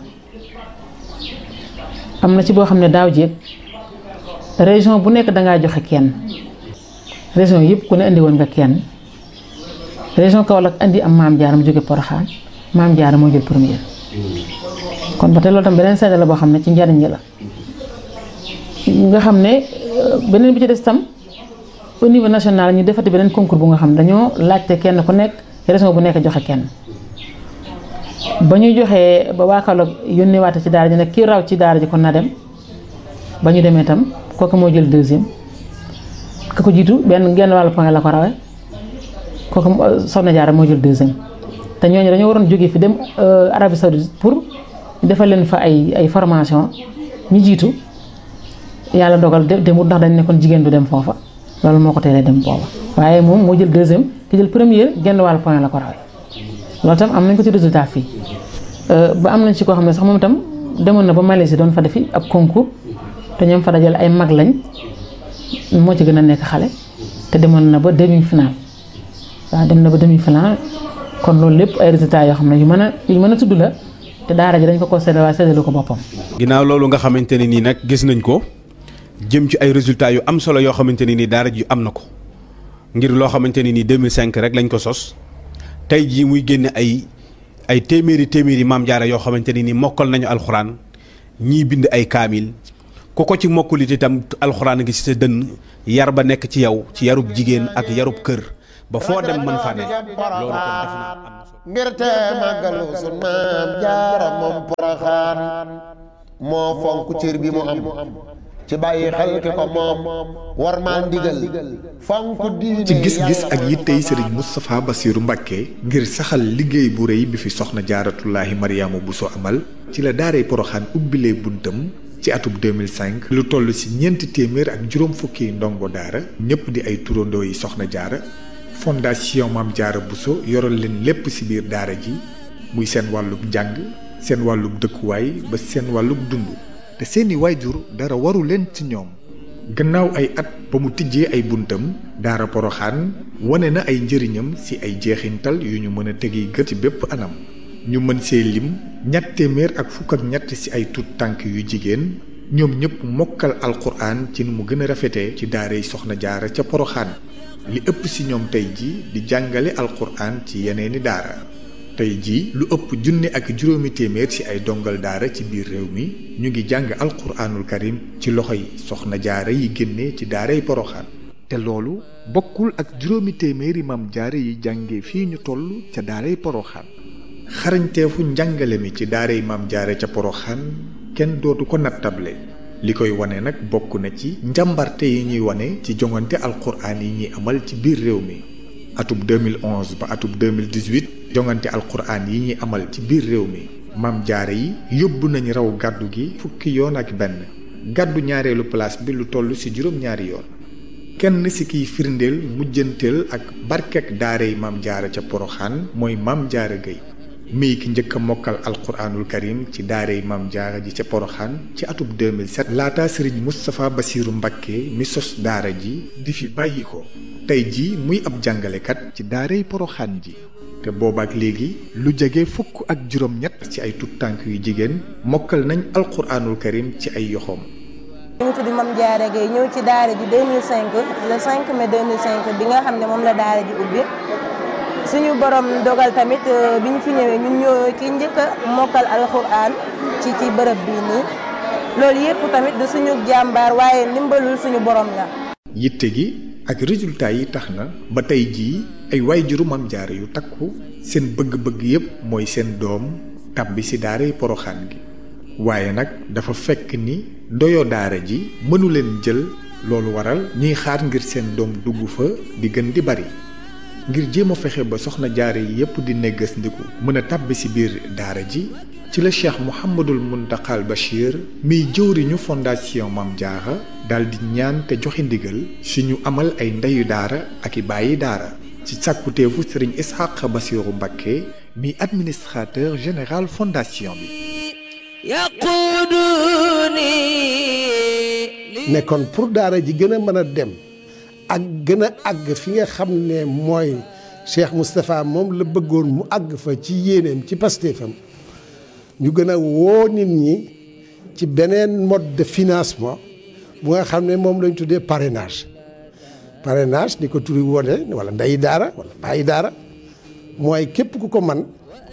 am na ci boo xam ne daaw jéeg région bu nekk dangaa joxe kenn région yëpp ku ne indi woon nga kenn région Kaolack indi am Maam Jaara mu jóge Porokhane Maam Jaara moo jël première kon ba tey loolu tam beneen seede la boo xam ne ci njariñ la nga xam ne beneen bi ci des tam au niveau national ñu defati beneen concours bu nga xam ne dañoo laajte kenn ku nekk région bu nekk joxe kenn ba ñu joxee ba waa Kaolack yónnee waate ci daara ji nag kii raw ci daara ji kon na dem ba ñu demee tam kooku moo jël deuxième ka ko jiitu genn wàllu point la ko rawee kooku Soxna Jaara moo jël deuxième te ñooñu dañoo waroon jógee fi dem Arabie Saoudite pour defal leen fa ay formation ñu jiitu yàlla dogal demut ndax dañ ne kon jigéen du dem foofa loolu moo ko teelee dem booba waaye moom moo jël deuxième ki jël première genn wàllu point la ko rawee loolu tam am nañ ko ci résultat fii ba am nañ ci koo xam ne sax moom itam demoon na ba Malaisie doon fa defi ab concours te ñoom fa dajal ay mag lañ moo ci gën a nekk xale te demoon na ba demi-finale waaw dem na ba demi-finale kon loolu lépp ay résultats yoo xam ne yu mën a tudd la te daara ji dañ ko séddale waaye séddalu ko boppam. ginnaaw loolu nga xamante ne nii nag gis nañ ko jëm ci ay résultats yu am solo yoo xamante ne nii daara ji am na ko ngir loo xamante ne nii 2005 rek lañ ko sos tey jii muy génne ay téeméeri Maam Jaara yoo xamante ne nii mokkal nañu alxuraan ñii bind ay kaamil. ku ko ci mokkulit itam alxuraan ngi ci sa dënn yar ba nekk ci yow ci yarub jigéen ak yarub kër ba foo dem mën faa ne loolu kon def na am na solo ngir te màggalu sun Maam Jaara moom Poroxaan moo fonk cër bi mu am ci bàyyi xel ki ko moom war maa ndigal fonk diine ci gis-gis ak yittey Serigne Moustapha Bassirou Mbacké ngir saxal liggéey bu rëy bi fi soxna Jaaratullaahi Mariama Bousso amal ci la daaray Poroxaan ubbilee buntam ci atub 2005 lu toll ci 400 ak juróom fukki ndongo daara ñëpp di ay turandoo yi soxna jaara fondation Maam Jaara Bousso yoral leen lépp ci biir daara ji muy seen wàllub njàng seen wàllub dëkkuwaay ba seen wàllub dund te seeni waajur dara waru leen ci ñoom gannaaw ay at ba mu tijjee ay buntam daara Poroxaan wane na ay njëriñam ci ay jeexintal yu ñu mën a tegi gët ci bépp anam ñu mën see lim 253 ci ay tuut tànk yu jigéen ñoom ñëpp mokkal alquran ci nu mu gën a rafetee ci daaray soxna jaara ca Poroxaan li ëpp ci ñoom tey ji di jàngale alquran ci yeneeni daara tey ji lu ëpp 1,5 ci ay dongal daara ci biir réew mi ñu ngi jàng alquranul karim ci loxoy soxna jaara yi génnee ci daaray Poroxaan te loolu bokkul ak 200 Maam Jaara yi jànge fii ñu toll ca daaray Poroxaan xarañteefu njàngale mi ci daaray Maam Jaara ca Poroxaan kenn dootu ko nattable li koy wane nag bokk na ci njàmbarte yi ñuy wane ci jongante alquran yi ñuy amal ci biir réew mi atub 2011 ba atub 2018 jongante alquran yi ñuy amal ci biir réew mi Maam Jaara yi yóbbu nañu raw gàddu gi fukki yoon ak benn gàddu ñaareelu place bi lu toll ci juróom-ñaari yoon kenn ci kiy firndeel mujjanteel ak barkek daaray Maam Jaara ca Poroxaan mooy Maam Jaara Gay mii ki njëkk a mokkal alquranul karim ci daaray Maam Jaara ji ca Poroxaan ci atub 2007 laata sëriñ Moustapha Bassirou Mbacké mi sos daara ji di fi bàyyi ko tey ji muy ab jàngalekat ci daaray Poroxaan ji te boobaak léegi lu jege fukk ak juróom-ñett ci ay tuttànk yu jigéen mokkal nañ alquranul karim ci ay yoxoom. ñu ngi tudd Mame Diarra Gueye ñëw ci daara ji 2005 le 5 mai 2005 bi nga xam ne moom la daara ji ubbi suñu borom dogal tamit bi ñu fi ñëwee ñun ñoo ki njëkk a mokkal alquran ci bërëb bii nii loolu yëpp tamit du suñu jàmbaar waaye ndimbalul suñu borom la. yitte gi ak résultat yi tax na ba tey jii ay waajuru Maam Jaara yu takku seen bëgg-bëgg yépp mooy seen doom tàbbi ci daaray Poroxaan gi waaye nag dafa fekk ni ndoyo daara ji mënu leen jël loolu waral ñuy xaar ngir seen doom dugg fa di gën di bari ngir jéem a fexe ba soxna jaare yi yépp di neggas ndiku mën a tàbbi ci biir daara ji ci la Cheikh Mouhamadul Muntaxal Bachir miy jëwriñu fondation Maam Jaara daal di ñaan te joxe ndigal suñu amal ay ndeyu daara ak i bàyyi daara ci sàkkuteefu Serigne Ishaq Bassirou Mbacké mi administrateur général fondation bi. nekkoon pour daara ji gën a mën a dem ak gën a àgg fi nga xam ne mooy Cheikh Moustapha moom la bëggoon mu àgg fa ci yéeneem ci pastéefam ñu gën a woo nit ñi ci beneen mode de financement bu nga xam ne moom lañ tuddee parrainage ni ko turi wone wala ndeyi daara wala bàyyi daara mooy képp ku ko man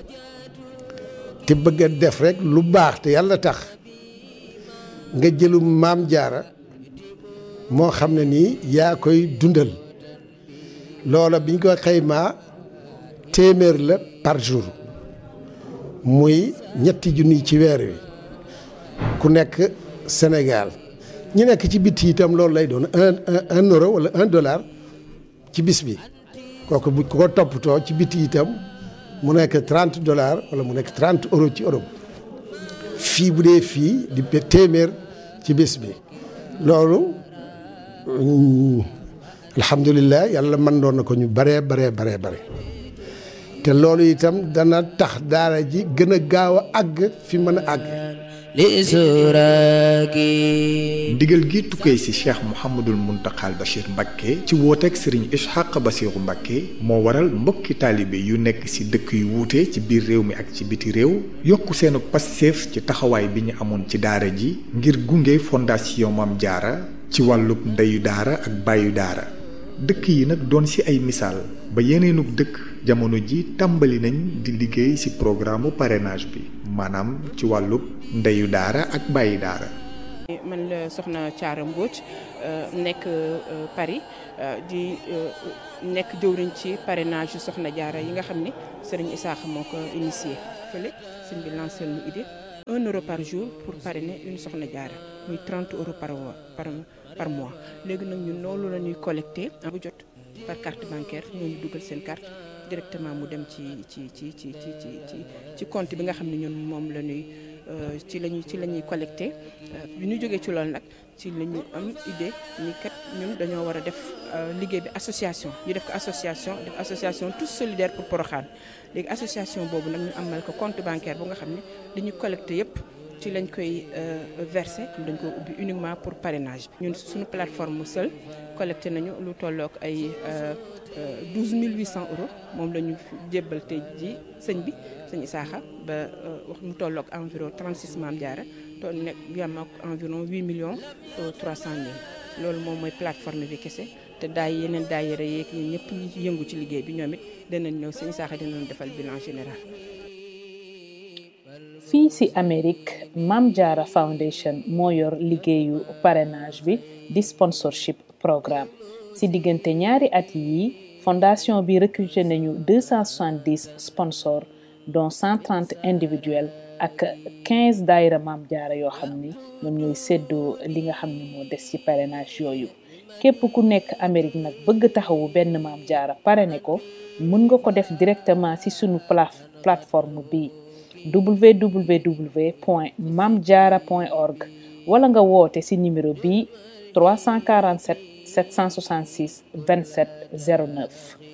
te bëgg a def rek lu baax te yàlla tax nga jëlum Maam Jaara moo xam ne nii yaa koy dundal loola biñ ko xaymaa téeméer la par jour muy ñetti junni ci weer wi ku nekk Sénégal ñi nekk ci biti itam loolu lay doon un euro wala $1 ci bis bi kooku bu ko toppatoo ci biti itam mu nekk $30 wala mu nekk 30 euros ci Europe fii bu dee fii di téeméer ci bis bi loolu alhamdulilah yàlla mën doon na ko ñu bare te loolu itam dana tax daara ji gën a gaaw a àgg fi mën a àgg. ndigal gi tukkee ci Cheikh Mouhamadul Muntaxal Bachir Mbacké ci wooteeg Serigne Ishaq Bassirou Mbacké moo waral mbokki taalibe yu nekk ci dëkk yu wuute ci biir réew mi ak ci biti réew yokku seenu passeef ci taxawaay bi ñu amoon ci daara ji ngir gunge fondation Maam Jaara ci wàllub ndeyu daara ak bàyyu daara dëkk yi nag doon ci ay misaal ba yeneenug dëkk jamono ji tàmbali nañ di liggéey ci programme parrainage bi maanaam ci wàllub ndeyu daara ak bàyyi daara. man la soxna Thiara Mbodj nekk Paris di nekk jëwriñ ci parrainage yu soxna Jaara yi nga xam ne Serigne Issakha moo ko initié fële sëñ bi lancé lu idée 1 euro par jour pour parrainer une soxna Jaara muy 30 euros par mois léegi nag ñun loolu la ñuy collecté bu jot par carte bancaire ñoo dugal seen carte directement mu dem ci compte bi nga xam ne ñun moom la ñuy ci la ñuy collecté bi ñu jógee ci loolu nag ci la ñu am idée ni kat ñun dañoo war a def liggéey bi association ñu def ko association tous solidaires pour Porokhane léegi association boobu nag ñu amal ko compte bancaire bu nga xam ne li ñu collecté yépp ci lañ koy versé dañ ko ubbi uniquement pour parrainage ñun suñu plateforme seul collecté nañu lu tollook ay 12 800 euros moom la ñu jébbal tey ji sëñ Issakha ba wax mu tollook environ 36 Maam Jaara to nekk yam ak environ 8 millions 300 mille loolu moom mooy plateforme bi kese te yeneen daayira yeeg ñun ñëpp ñi yëngu ci liggéey bi ñoom it danañ ñëw sëñ Issakha dinañ defal bilan général. fii ci Amérique Maam Jaara Foundation moo yor liggéeyu parrainage bi di sponsorship programme ci diggante ñaari at yi fondation bi recruté nañu 270 sponsors dont 130 individuels ak 15 daayira Maam Jaara yoo xam ni ñoom ñooy séddoo li nga xam ne moo des ci parrainage yooyu képp ku nekk Amérique nag bëgg taxawu benn Maam Jaara parrainé ko mën nga ko def directement ci sunu plateforme bi www.mamdiara.org wala nga woote ci numéro bi 347 766 27 09.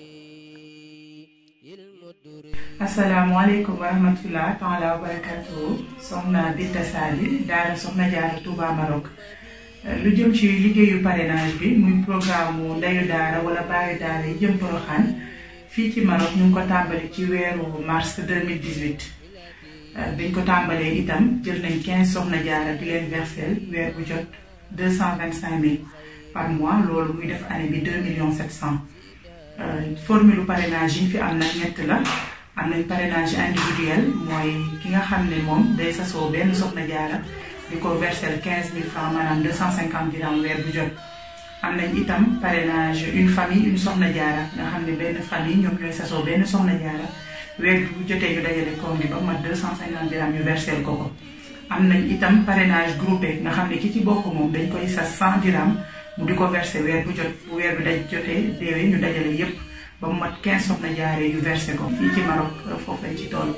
asalaamaaleykum wa rahmatulah taala wa barakatuhu soxna Binta Sali daara soxna Jaara Touba Maroc lu jëm ci liggéeyu parrainage bi muy programme mu ndeyu daara wala baayu daara yi jëm Porokhane fii ci Maroc ñu ngi ko tàmbali ci weeru mars 2018 biñ ko tàmbalee itam jël nañ 15 soxna jaara di leen versel weer bu jot 225 000 par mois loolu muy def année bi 2 700 000 formule parrainage yi fi am nag ñett la. am nañ parrainage individuel mooy ki nga xam ne moom day sasoo benn soxna jaara di ko verser 15 000 francs maanaam 250 dirham weer bu jot. am nañ itam parrainage une famille une soxna jaara nga xam ne benn famille ñoom ñooy sasoo benn soxna jaara weer bu jotee ñu dajale koom bi ba mat 250 dirham ñu verser ko ko. am nañ itam parrainage groupé nga xam ne ki ci bokk moom dañ koy sas 100 dirham mu di ko verser weer bu jot bu weer bi daj jotee déwee ñu dajale yépp ba mu mat 15 soxna jaaree yu versé ko fii ci Maroc foofu lañ ci toll.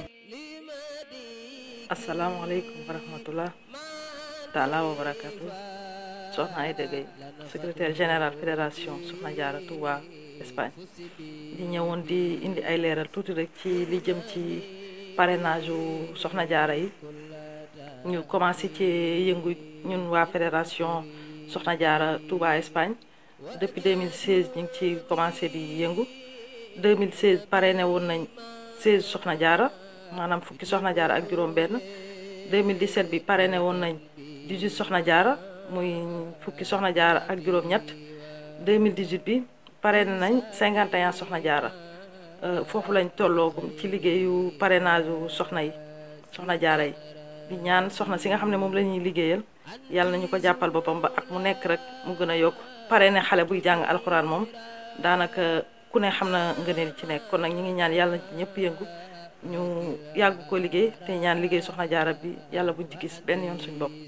asalaamaaleykum wa rahmatulah taala wa barakatu soxna Aïda Gueye secrétaire général fédération soxna jaara Touba Espagne di ñëwoon di indi ay leeral tuuti rek ci li jëm ci parrainage u soxna jaara yi ñu commencé ci yëngu ñun waa fédération soxna jaara Touba Espagne depuis 2016 ñu ngi ci commencé di yëngu 2016 parrainé woon nañ 16 soxna jaara maanaam fukki soxna jaara ak juróom benn 2017 bi parrainé woon nañ 18 soxna jaara muy fukki soxna jaara ak juróom ñett 2018 bi parrainé nañ 51 soxna jaara foofu lañ tolloogum ci liggéeyu parrainage u soxna yi soxna jaara yi di ñaan soxna si nga xam ne moom la ñuy liggéeyal yàlla nañu ko jàppal boppam ba ak mu nekk rek mu gën a yokk parrainé xale buy jàng alxuraan moom daanaka ku ne xam na ngëneel ci nekk kon nag ñi ngi ñaan yàlla ñëpp yëngu ñu yàgg ko liggéey te ñaan liggéey soxna jaara bi yàlla buñ ci gis benn yoon suñ bopp.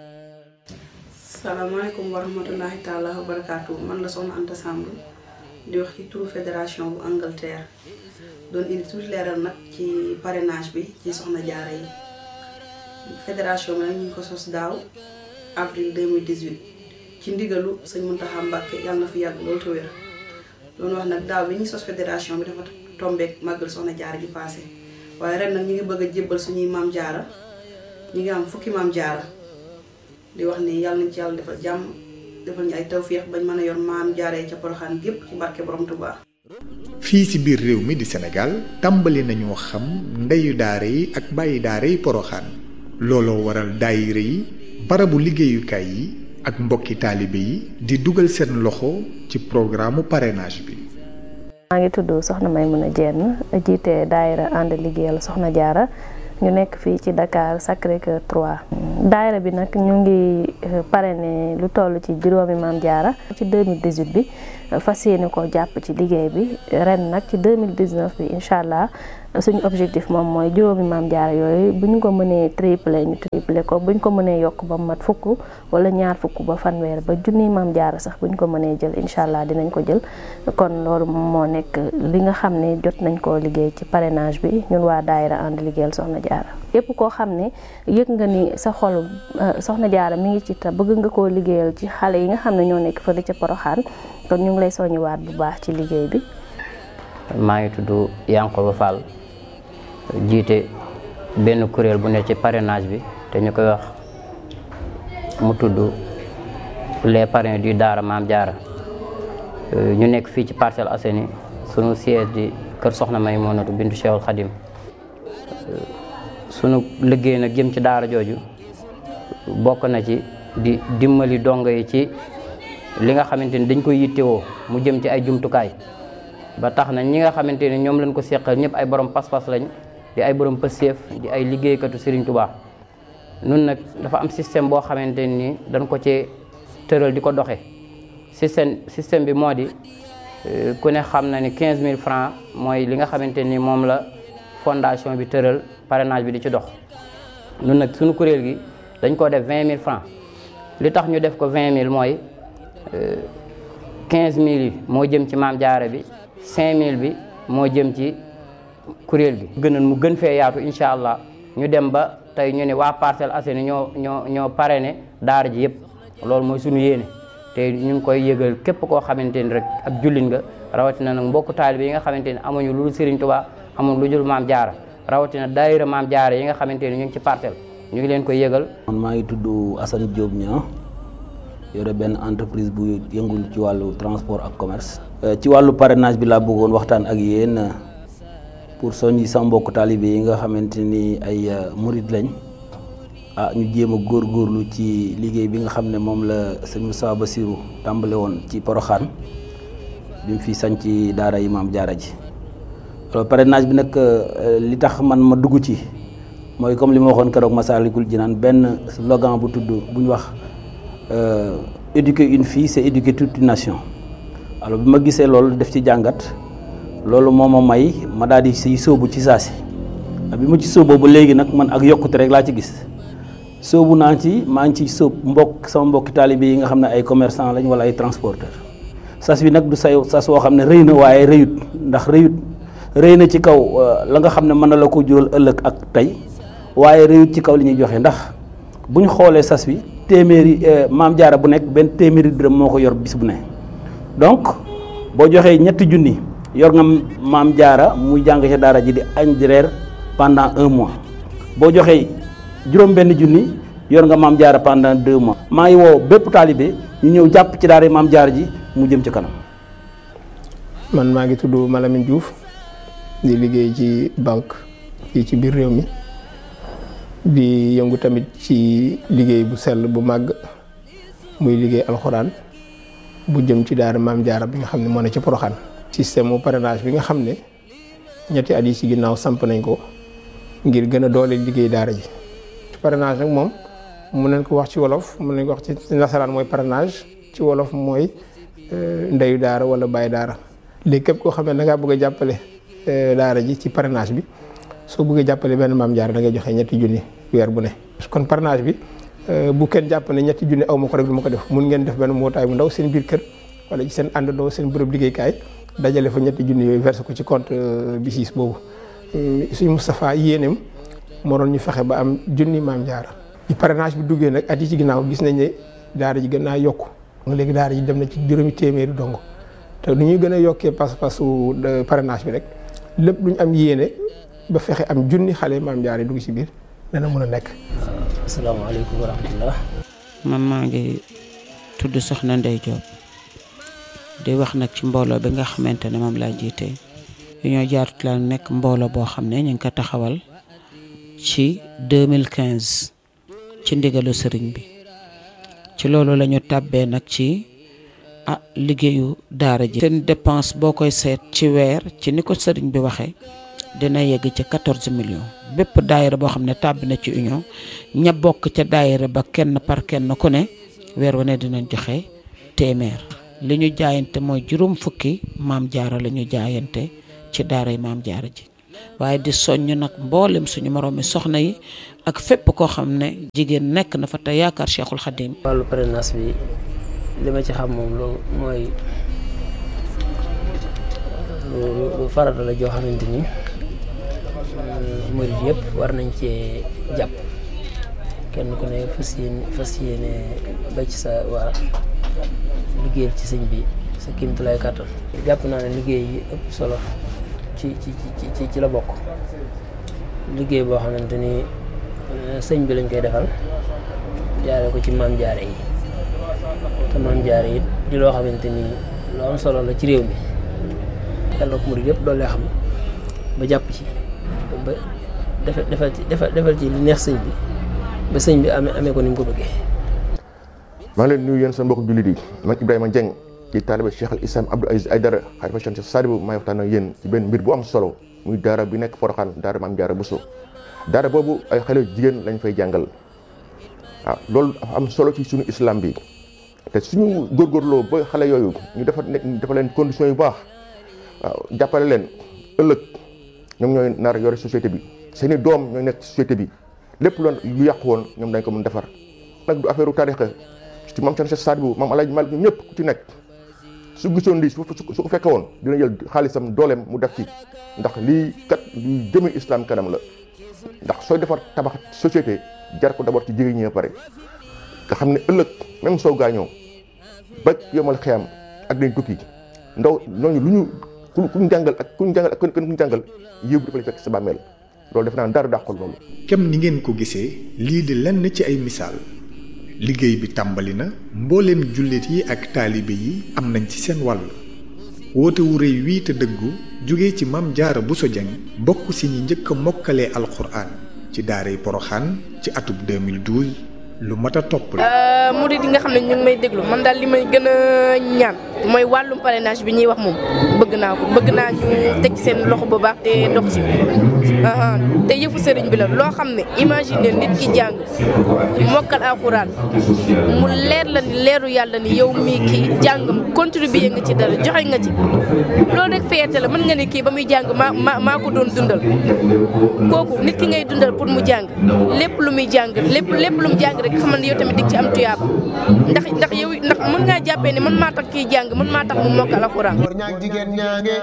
salaamaaleykum wa rahmatullahi taala wa barakaatu man la soxna Anta Samb di wax ci turu fédération bu Angleterre doon indi tuuti leeral nag ci parrainage bi ci soxna jaara yi fédération bi nag ñu ngi ko sos daaw avril 2018 ci ndigalu sëñ Muntaxa Mbàkke yàlla na fi yàgg loolu te wér doon wax nag daaw bi ñuy sos fédération bi dafa tombeek màggal soxna jaara ji passé waaye ren nag ñu ngi bëgg a jébbal suñuy maam jaara ñu ngi am fukki maam jaara di wax ni yàlla nañ ci yàlla defal jàmm defal ñu ay tawféex bañ mën a yor maam jaaree ca Porokhane gépp ci barke borom Touba. fii ci biir réew mi di Sénégal tàmbali nañoo xam ndeyu daara yi ak bàyyi daara yi Porokhane looloo waral daayira yi barabu liggéeyukaay yi ak mbokki taalibe yi di dugal seen loxo ci programme parrainage bi. maa ngi tudd soxna Maymuna Jenn jiite daayira ànd liggéeyal soxna jaara ñu nekk fii ci Dakar Sacré-Cœur 3 daayira bi nag ñu ngi parrainé lu toll ci juróomi maam jaara ci 2018 bi fas yéene ko jàpp ci liggéey bi ren nag ci 2019 bi incha allah suñu objectif moom mooy juróomi maam jaara yooyu bu ñu ko mënee triplé ñu triplé ko bu ñu ko mënee yokk ba mat fukk wala ñaar fukk ba fanweer ba junniy maam jaara sax bu ñu ko mënee jël incha allah dinañ ko jël kon loolu moo nekk li nga xam ne jot nañ koo liggéey ci parrainage bi ñun waa daayira ànd liggéeyal soxna jaara képp koo xam ne yëg nga ni sa xol soxna jaara mi ngi ci ta bëgg nga koo liggéeyal ci xale yi nga xam ne ñoo nekk fële ca Porokhane kon ñu ngi lay soññiwaat bu baax ci liggéey bi. maa ngi tudd Yankoba Fall jiite benn kuréel bu nekk ci parrainage bi te ñu koy wax mu tudd les parrains du daara Maam Jaara ñu nekk fii ci Parcelles Assainies sunu siège di kër Soxna Maymunatu bintu Cheikhul Khadim sunu liggéey nag jëm ci daara jooju bokk na ci di dimbali dongo yi ci li nga xamante ni dañ koy yittewoo mu jëm ci ay jumtukaay ba tax na ñi nga xamante ni ñoom lañ ko seqal ñëpp ay borom pas-pas lañ di ay borom pëseef di ay liggéeykatu Serigne Touba nun nag dafa am système boo xamante ni dañ ko ci tëral di ko doxe système bi moo di ku ne xam na ni 15000 francs mooy li nga xamante ni moom la fondation bi tëral parrainage bi di ci dox nun nag suñu kuréel gi dañ ko def 20000 francs li tax ñu def ko 20000 mooy 15000 yi moo jëm ci Maam Jaara bi 5000 bi moo jëm ci kuréel gi gënoon mu gën fee yaatu incha allah ñu dem ba tey ñu ne waa Parcelles Assainies ñoo parrainé daara ji yëpp loolu mooy suñu yéene te ñu ngi koy yëgal képp koo xamante ni rek ab jullit nga rawatina nag mbokku taalibe yi nga xamante ni amuñu lu dul Serigne Touba amuñu lu dul Maam Jaara rawatina daayira Maam Jaara yi nga xamante ni ñu ngi ci Parcelles ñu ngi leen koy yëgal. man maa ngi tudd Assane Diop Niang yore benn entreprise bu yëngul ci wàllu transport ak commerce. ci wàllu parrainage bi laa bëggoon waxtaan ak yéen pour soññi sama mbokku taalibe yi nga xamante ni ay murid lañ ñu jéem a góorgóorlu ci liggéey bi nga xam ne moom la sëñ Moustapha Bassirou tàmbale woon ci Porokhane bi mu fi sanc daara yi Maam Jaara ji. alors parrainage bi nag li tax man ma dugg ci mooy comme li ma waxoon keroog Massalikul Jinaan benn slogan bu tudd bu ñu wax éduquer une fille c'est éduquer toute une nation. alors bi ma gisee loolu def ci jàngat loolu moo ma may ma daal di siy sóobu ci saasi bi ma ci sóoboo ba léegi nag man ak yokkute rek laa ci gis sóobu naa ci maa ngi ci sóob sama mbokki taalibe yi nga xam ne ay commerçant lañ wala ay transporteur sas bi nag du sas woo xam ne rëy na waaye rëyut ndax rëy na ci kaw la nga xam ne mën na la ko jural ëllëg ak tey waaye rëyut ci kaw li ñuy joxe ndax bu ñu xoolee sas bi téeméeri Maam Jaara bu nekk benn téeméeri dërëm moo ko yor bis bu ne donc boo joxee ñetti junni yor nga Maam Jaara muy jàng ca daara ji di añ di reer pendant 1 mois boo joxee juróom benn junni yor nga Maam Jaara pendant 2 mois. maa ngi woo bépp taalibe ñu ñëw jàpp ci daara Maam Jaara ji mu jëm ci kanam. man maa ngi tudd Malamine Diouf di liggéey ci banque fii ci biir réew mi di yëngu tamit ci liggéey bu sell bu màgg muy liggéey alxuraan bu jëm ci daara Maam Jaara bi nga xam ne moo ne ci Porokhane. système mu parrainage bi nga xam ne ñetti at yi ci ginnaaw samp nañ ko ngir gën a doole liggéey daara ji. parrainage nag moom mun nañ ko wax ci wolof mun nañ ko wax ci nasaraan mooy parrainage ci wolof mooy ndeyu daara wala baay daara. léegi képp koo xam ne da ngaa bëgg a jàppale daara ji ci parrainage bi soo bëggee jàppale benn Maam Jaara da ngay joxe ñetti junni weer bu ne. kon parrainage bi bu kenn jàpp ne ñetti junni aw ma ko rek du ma ko def mun ngeen def benn mbootaay bu ndaw seen biir kër wala ci seen àndandoo seen bërëb liggéeykaay dajale fa ñetti junni yooyu versé ko ci compte BICIS boobu. suñu Moustapha yéeneem moo doon ñu fexe ba am junni Maam Jaara. ci parrainage bi duggee nag at yi ci ginnaaw gis nañ ne daara ji gën naa yokku léegi daara ji dem na ci juróomi téeméeri dongo te nu ñuy gën a yokkee pas-pasu parrainage bi rek lépp lu ñu am yéene ba fexe am junni xale Maam Jaara yi dugg ci biir dana mën a nekk. asalaamaaleykum wa rahmatullah. man maa ngi tudd Soxna Ndey Diop di wax nag ci mbooloo bi nga xamante ne moom laa jiite Union Jaaratu la nekk mbooloo boo xam ne ñu ngi ko taxawal ci 2015 ci ndigalu sëriñ bi ci loolu la ñu tàbbee nag ci liggéeyu daara ji. seen dépense boo koy seet ci weer ci ni ko sëriñ bi waxee dina yegg ci 14 millions bépp daayira boo xam ne tàbbi na ci union ña bokk ca daayira ba kenn par kenn ku ne weer wu ne dinañ joxe téeméer. li ñu jaayante mooy juróom fukki Maam Jaara la ñu jaayante ci daaray Maam Jaara ji waaye di soññ nag mboolem suñu moroomi soxna yi ak fépp koo xam ne jigéen nekk na fa te yaakaar Cheikhul Khadim. wàllu parrainage bi li ma ci xam moom loolu mooy lu farata la joo xamante ni murid yëpp war nañ cee jàpp kenn ku ne fas yéene ba ci sa waa liggéeyal ci sëñ bi sa kéemtulaay kàttan. jàpp naa ne liggéey yi ëpp solo ci la bokk liggéey boo xamante ni sëñ bi lañ koy defal jaare ko ci Maam Jaara yi te Maam Jaara yi di loo xamante ni lu am solo la ci réew mi yàlla ko murid yëpp doole xam ba jàpp ci ba defal ci li neex sëñ bi ba sëñ bi amee ko ni mu ko bëggee. maa ngi leen nuyu yéen sa mbokk jullit yi man Ibrahima Dieng ci taaliba Cheikh al Islam Abdou Aziz Aïdara xalifa Cheikh Sadibou maay waxtaan ak yéen ci benn mbir bu am solo muy daara bi nekk Porokhane daara Maam Jaara Bousso daara boobu ay xale jigéen lañ fay jàngal waaw loolu dafa am solo ci suñu islam bi te suñu góorgóorloo ba xale yooyu ñu dafa leen conditions yu baax waaw jàppale leen ëllëg ñoom ñooy nar yore société bi seeni doom ñooy nekk société bi lépp lu yàqu woon ñoom dañ ko mën defar nag du affaire u tarixa ci maam Cheikh Sadibou maam Alaaji Malik ñëpp ku ci nekk su gisoon lii su ko fekke woon dina jël xaalisam dooleem mu def ci ndax lii kat luy jëme islam kanam la ndax sooy defar tabax société jar ko d'abord ci jigéen ñi pare nga xam ne ëllëg même soo gaañoo ba yomal xiyam ak dañ tukki ndaw ñooñu lu ñu kuñ jàngal ak kuñ jàngal yëw bi dafa lay fekk sa bàmmeel loolu def naa dara dàqul loolu. kem ni ngeen ko gisee lii di lenn ci ay misaal liggéey bi tàmbali na mbooleem jullit yi ak taalibe yi am nañ ci seen wàll woote wu rëy wii te dëggu jóge ci Maam Jaara Buso Jeng bokk si ñi njëkk a mokkalee alxuraan ci daaray Poroxaan ci atub 2012 lu mat a topp la. murid yi nga xam ne ñu ngi may déglu man daal li may gën a ñaan mooy wàllum parrainage bi ñuy wax moom bëgg naa ñu teg seen loxo bu baax te dox ci te yëfu sëriñ bi la loo xam ne imagine nit ki jàng mokkal alxuraan mu leer la ni leeru yàlla ni yow mii kii jàngam contribuer nga ci dara joxe nga ci loolu rek fierté la mën nga ne kii ba muy jàng maa ko doon dundal kooku nit ki ngay dundal pour mu jàng lépp lu muy jàng lépp lu mu jàng rek xamal ne yow tamit dig ci am tuyaaba ndax mën ngaa jàppee ne man maa tax kii jàng man maa tax mu mokkal alxuraan. góor ñaag jigéen ñaange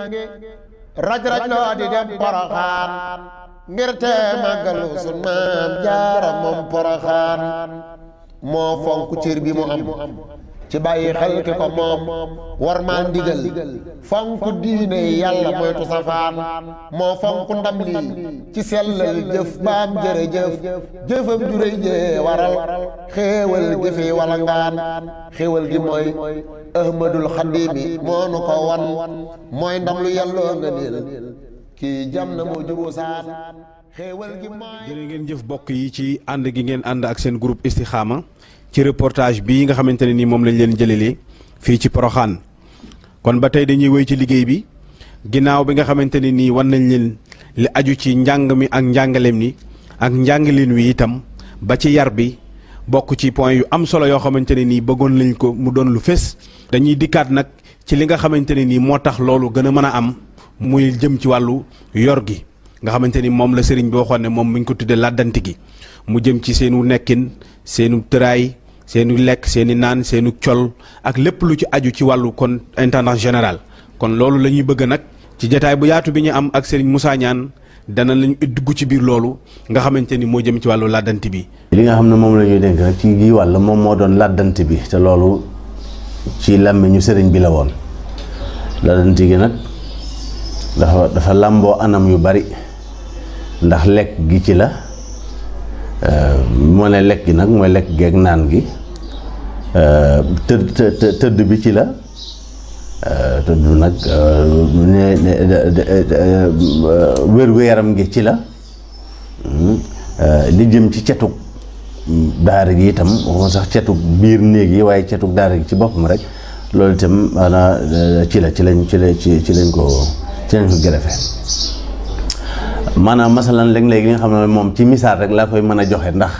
raj loo di dem Poroxaan ngir te màggalu sun Maam Jaara moom Poroxaan moo fonk cër bi mu am ci bàyyi xel ki ko moom war maa ndigal fonk diine yàlla moytu safaan moo fonk ndam lii ci sellal jëf baam jërëjëf jëfam juréy jee waral xéewal gi fi walangaan xéewal gi mooy ahmadul xadimi moo nu ko wan mooy ndam lu yàlloo nga niil kii jam na moo juboo saan xéewal gi mooy. jërë ngeen jëf bokk yi ci ànd gi ngeen ànd ak seen groupe Istikhama ci reportage bii nga xamante ne nii moom lañ leen jëlelee fii ci Poroxaan kon ba tey dañuy wéy ci liggéey bi ginnaaw bi nga xamante ne nii wan nañ leen li aju ci njàng mi ak njàngaleem ni ak njàngaleen wi itam ba ci yar bi bokk ci point yu am solo yoo xamante ne nii bëggoon lañ ko mu doon lu fés. dañuy dikkaat nag ci li nga xamante ne nii moo tax loolu gën a mën a am muy jëm ci wàllu yor gi nga xamante ni moom la sëriñ bi waxoon ne moom mi ngi ko tuddee làddanti gi mu jëm ci seenu nekkin seenu tëraay seenu lekk seeni naan seenu col ak lépp lu ci aju ci wàllu kon intendant général kon loolu la ñuy bëgg nag ci jataay bu yaatu bi ñu am ak Serigne Moussa Niane dana lañu dugg ci biir loolu nga xamante ni moo jëm ci wàllu làddanti bi. li nga xam ne moom la ñuy dénk rek ci gii wàll moom moo doon làddanti bi te loolu ci làmmiñu sëriñ bi la woon làddanti gi nag dafa làmboo anam yu bari ndax lekk gi ci la. moo ne lekk gi nag mooy lekk geeg naan gi tëdd bi ci la tëdd nag wér-gu-yaram gi ci la li jëm ci cetug daara gi itam waxuma sax cetug biir néeg yi waaye cetug daara gi ci boppam rek loolu itam maanaam ci lañ ko gërëfe maanaam masalan léeg-léeg li nga xam ne moom ci misaal rek laa koy mën a joxe ndax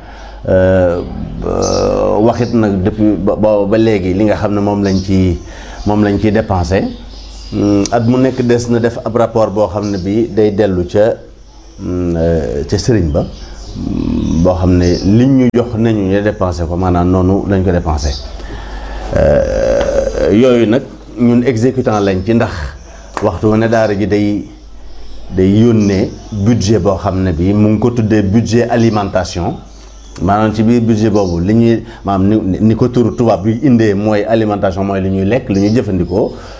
waxit nag depuis ba léegi li nga xam ne moom lañ ciy dépensé at mu nekk des na def ab rapport boo xam ne bi day dellu ca sëriñ ba boo xam ne liñ ñu jox nañu ñu dépensé ko maanaam noonu lañ ko dépensé yooyu nag ñun exécutant lañ ci ndax waxtu ne daara ji day yónnee budget boo xam ne bi mu ngi ko tuddee budget alimentation maanaam ci biir budget boobu li ñuy maanaam ni ko turu tubaab bi indee mooy alimentation mooy li ñuy lekk li ñuy jëfandikoo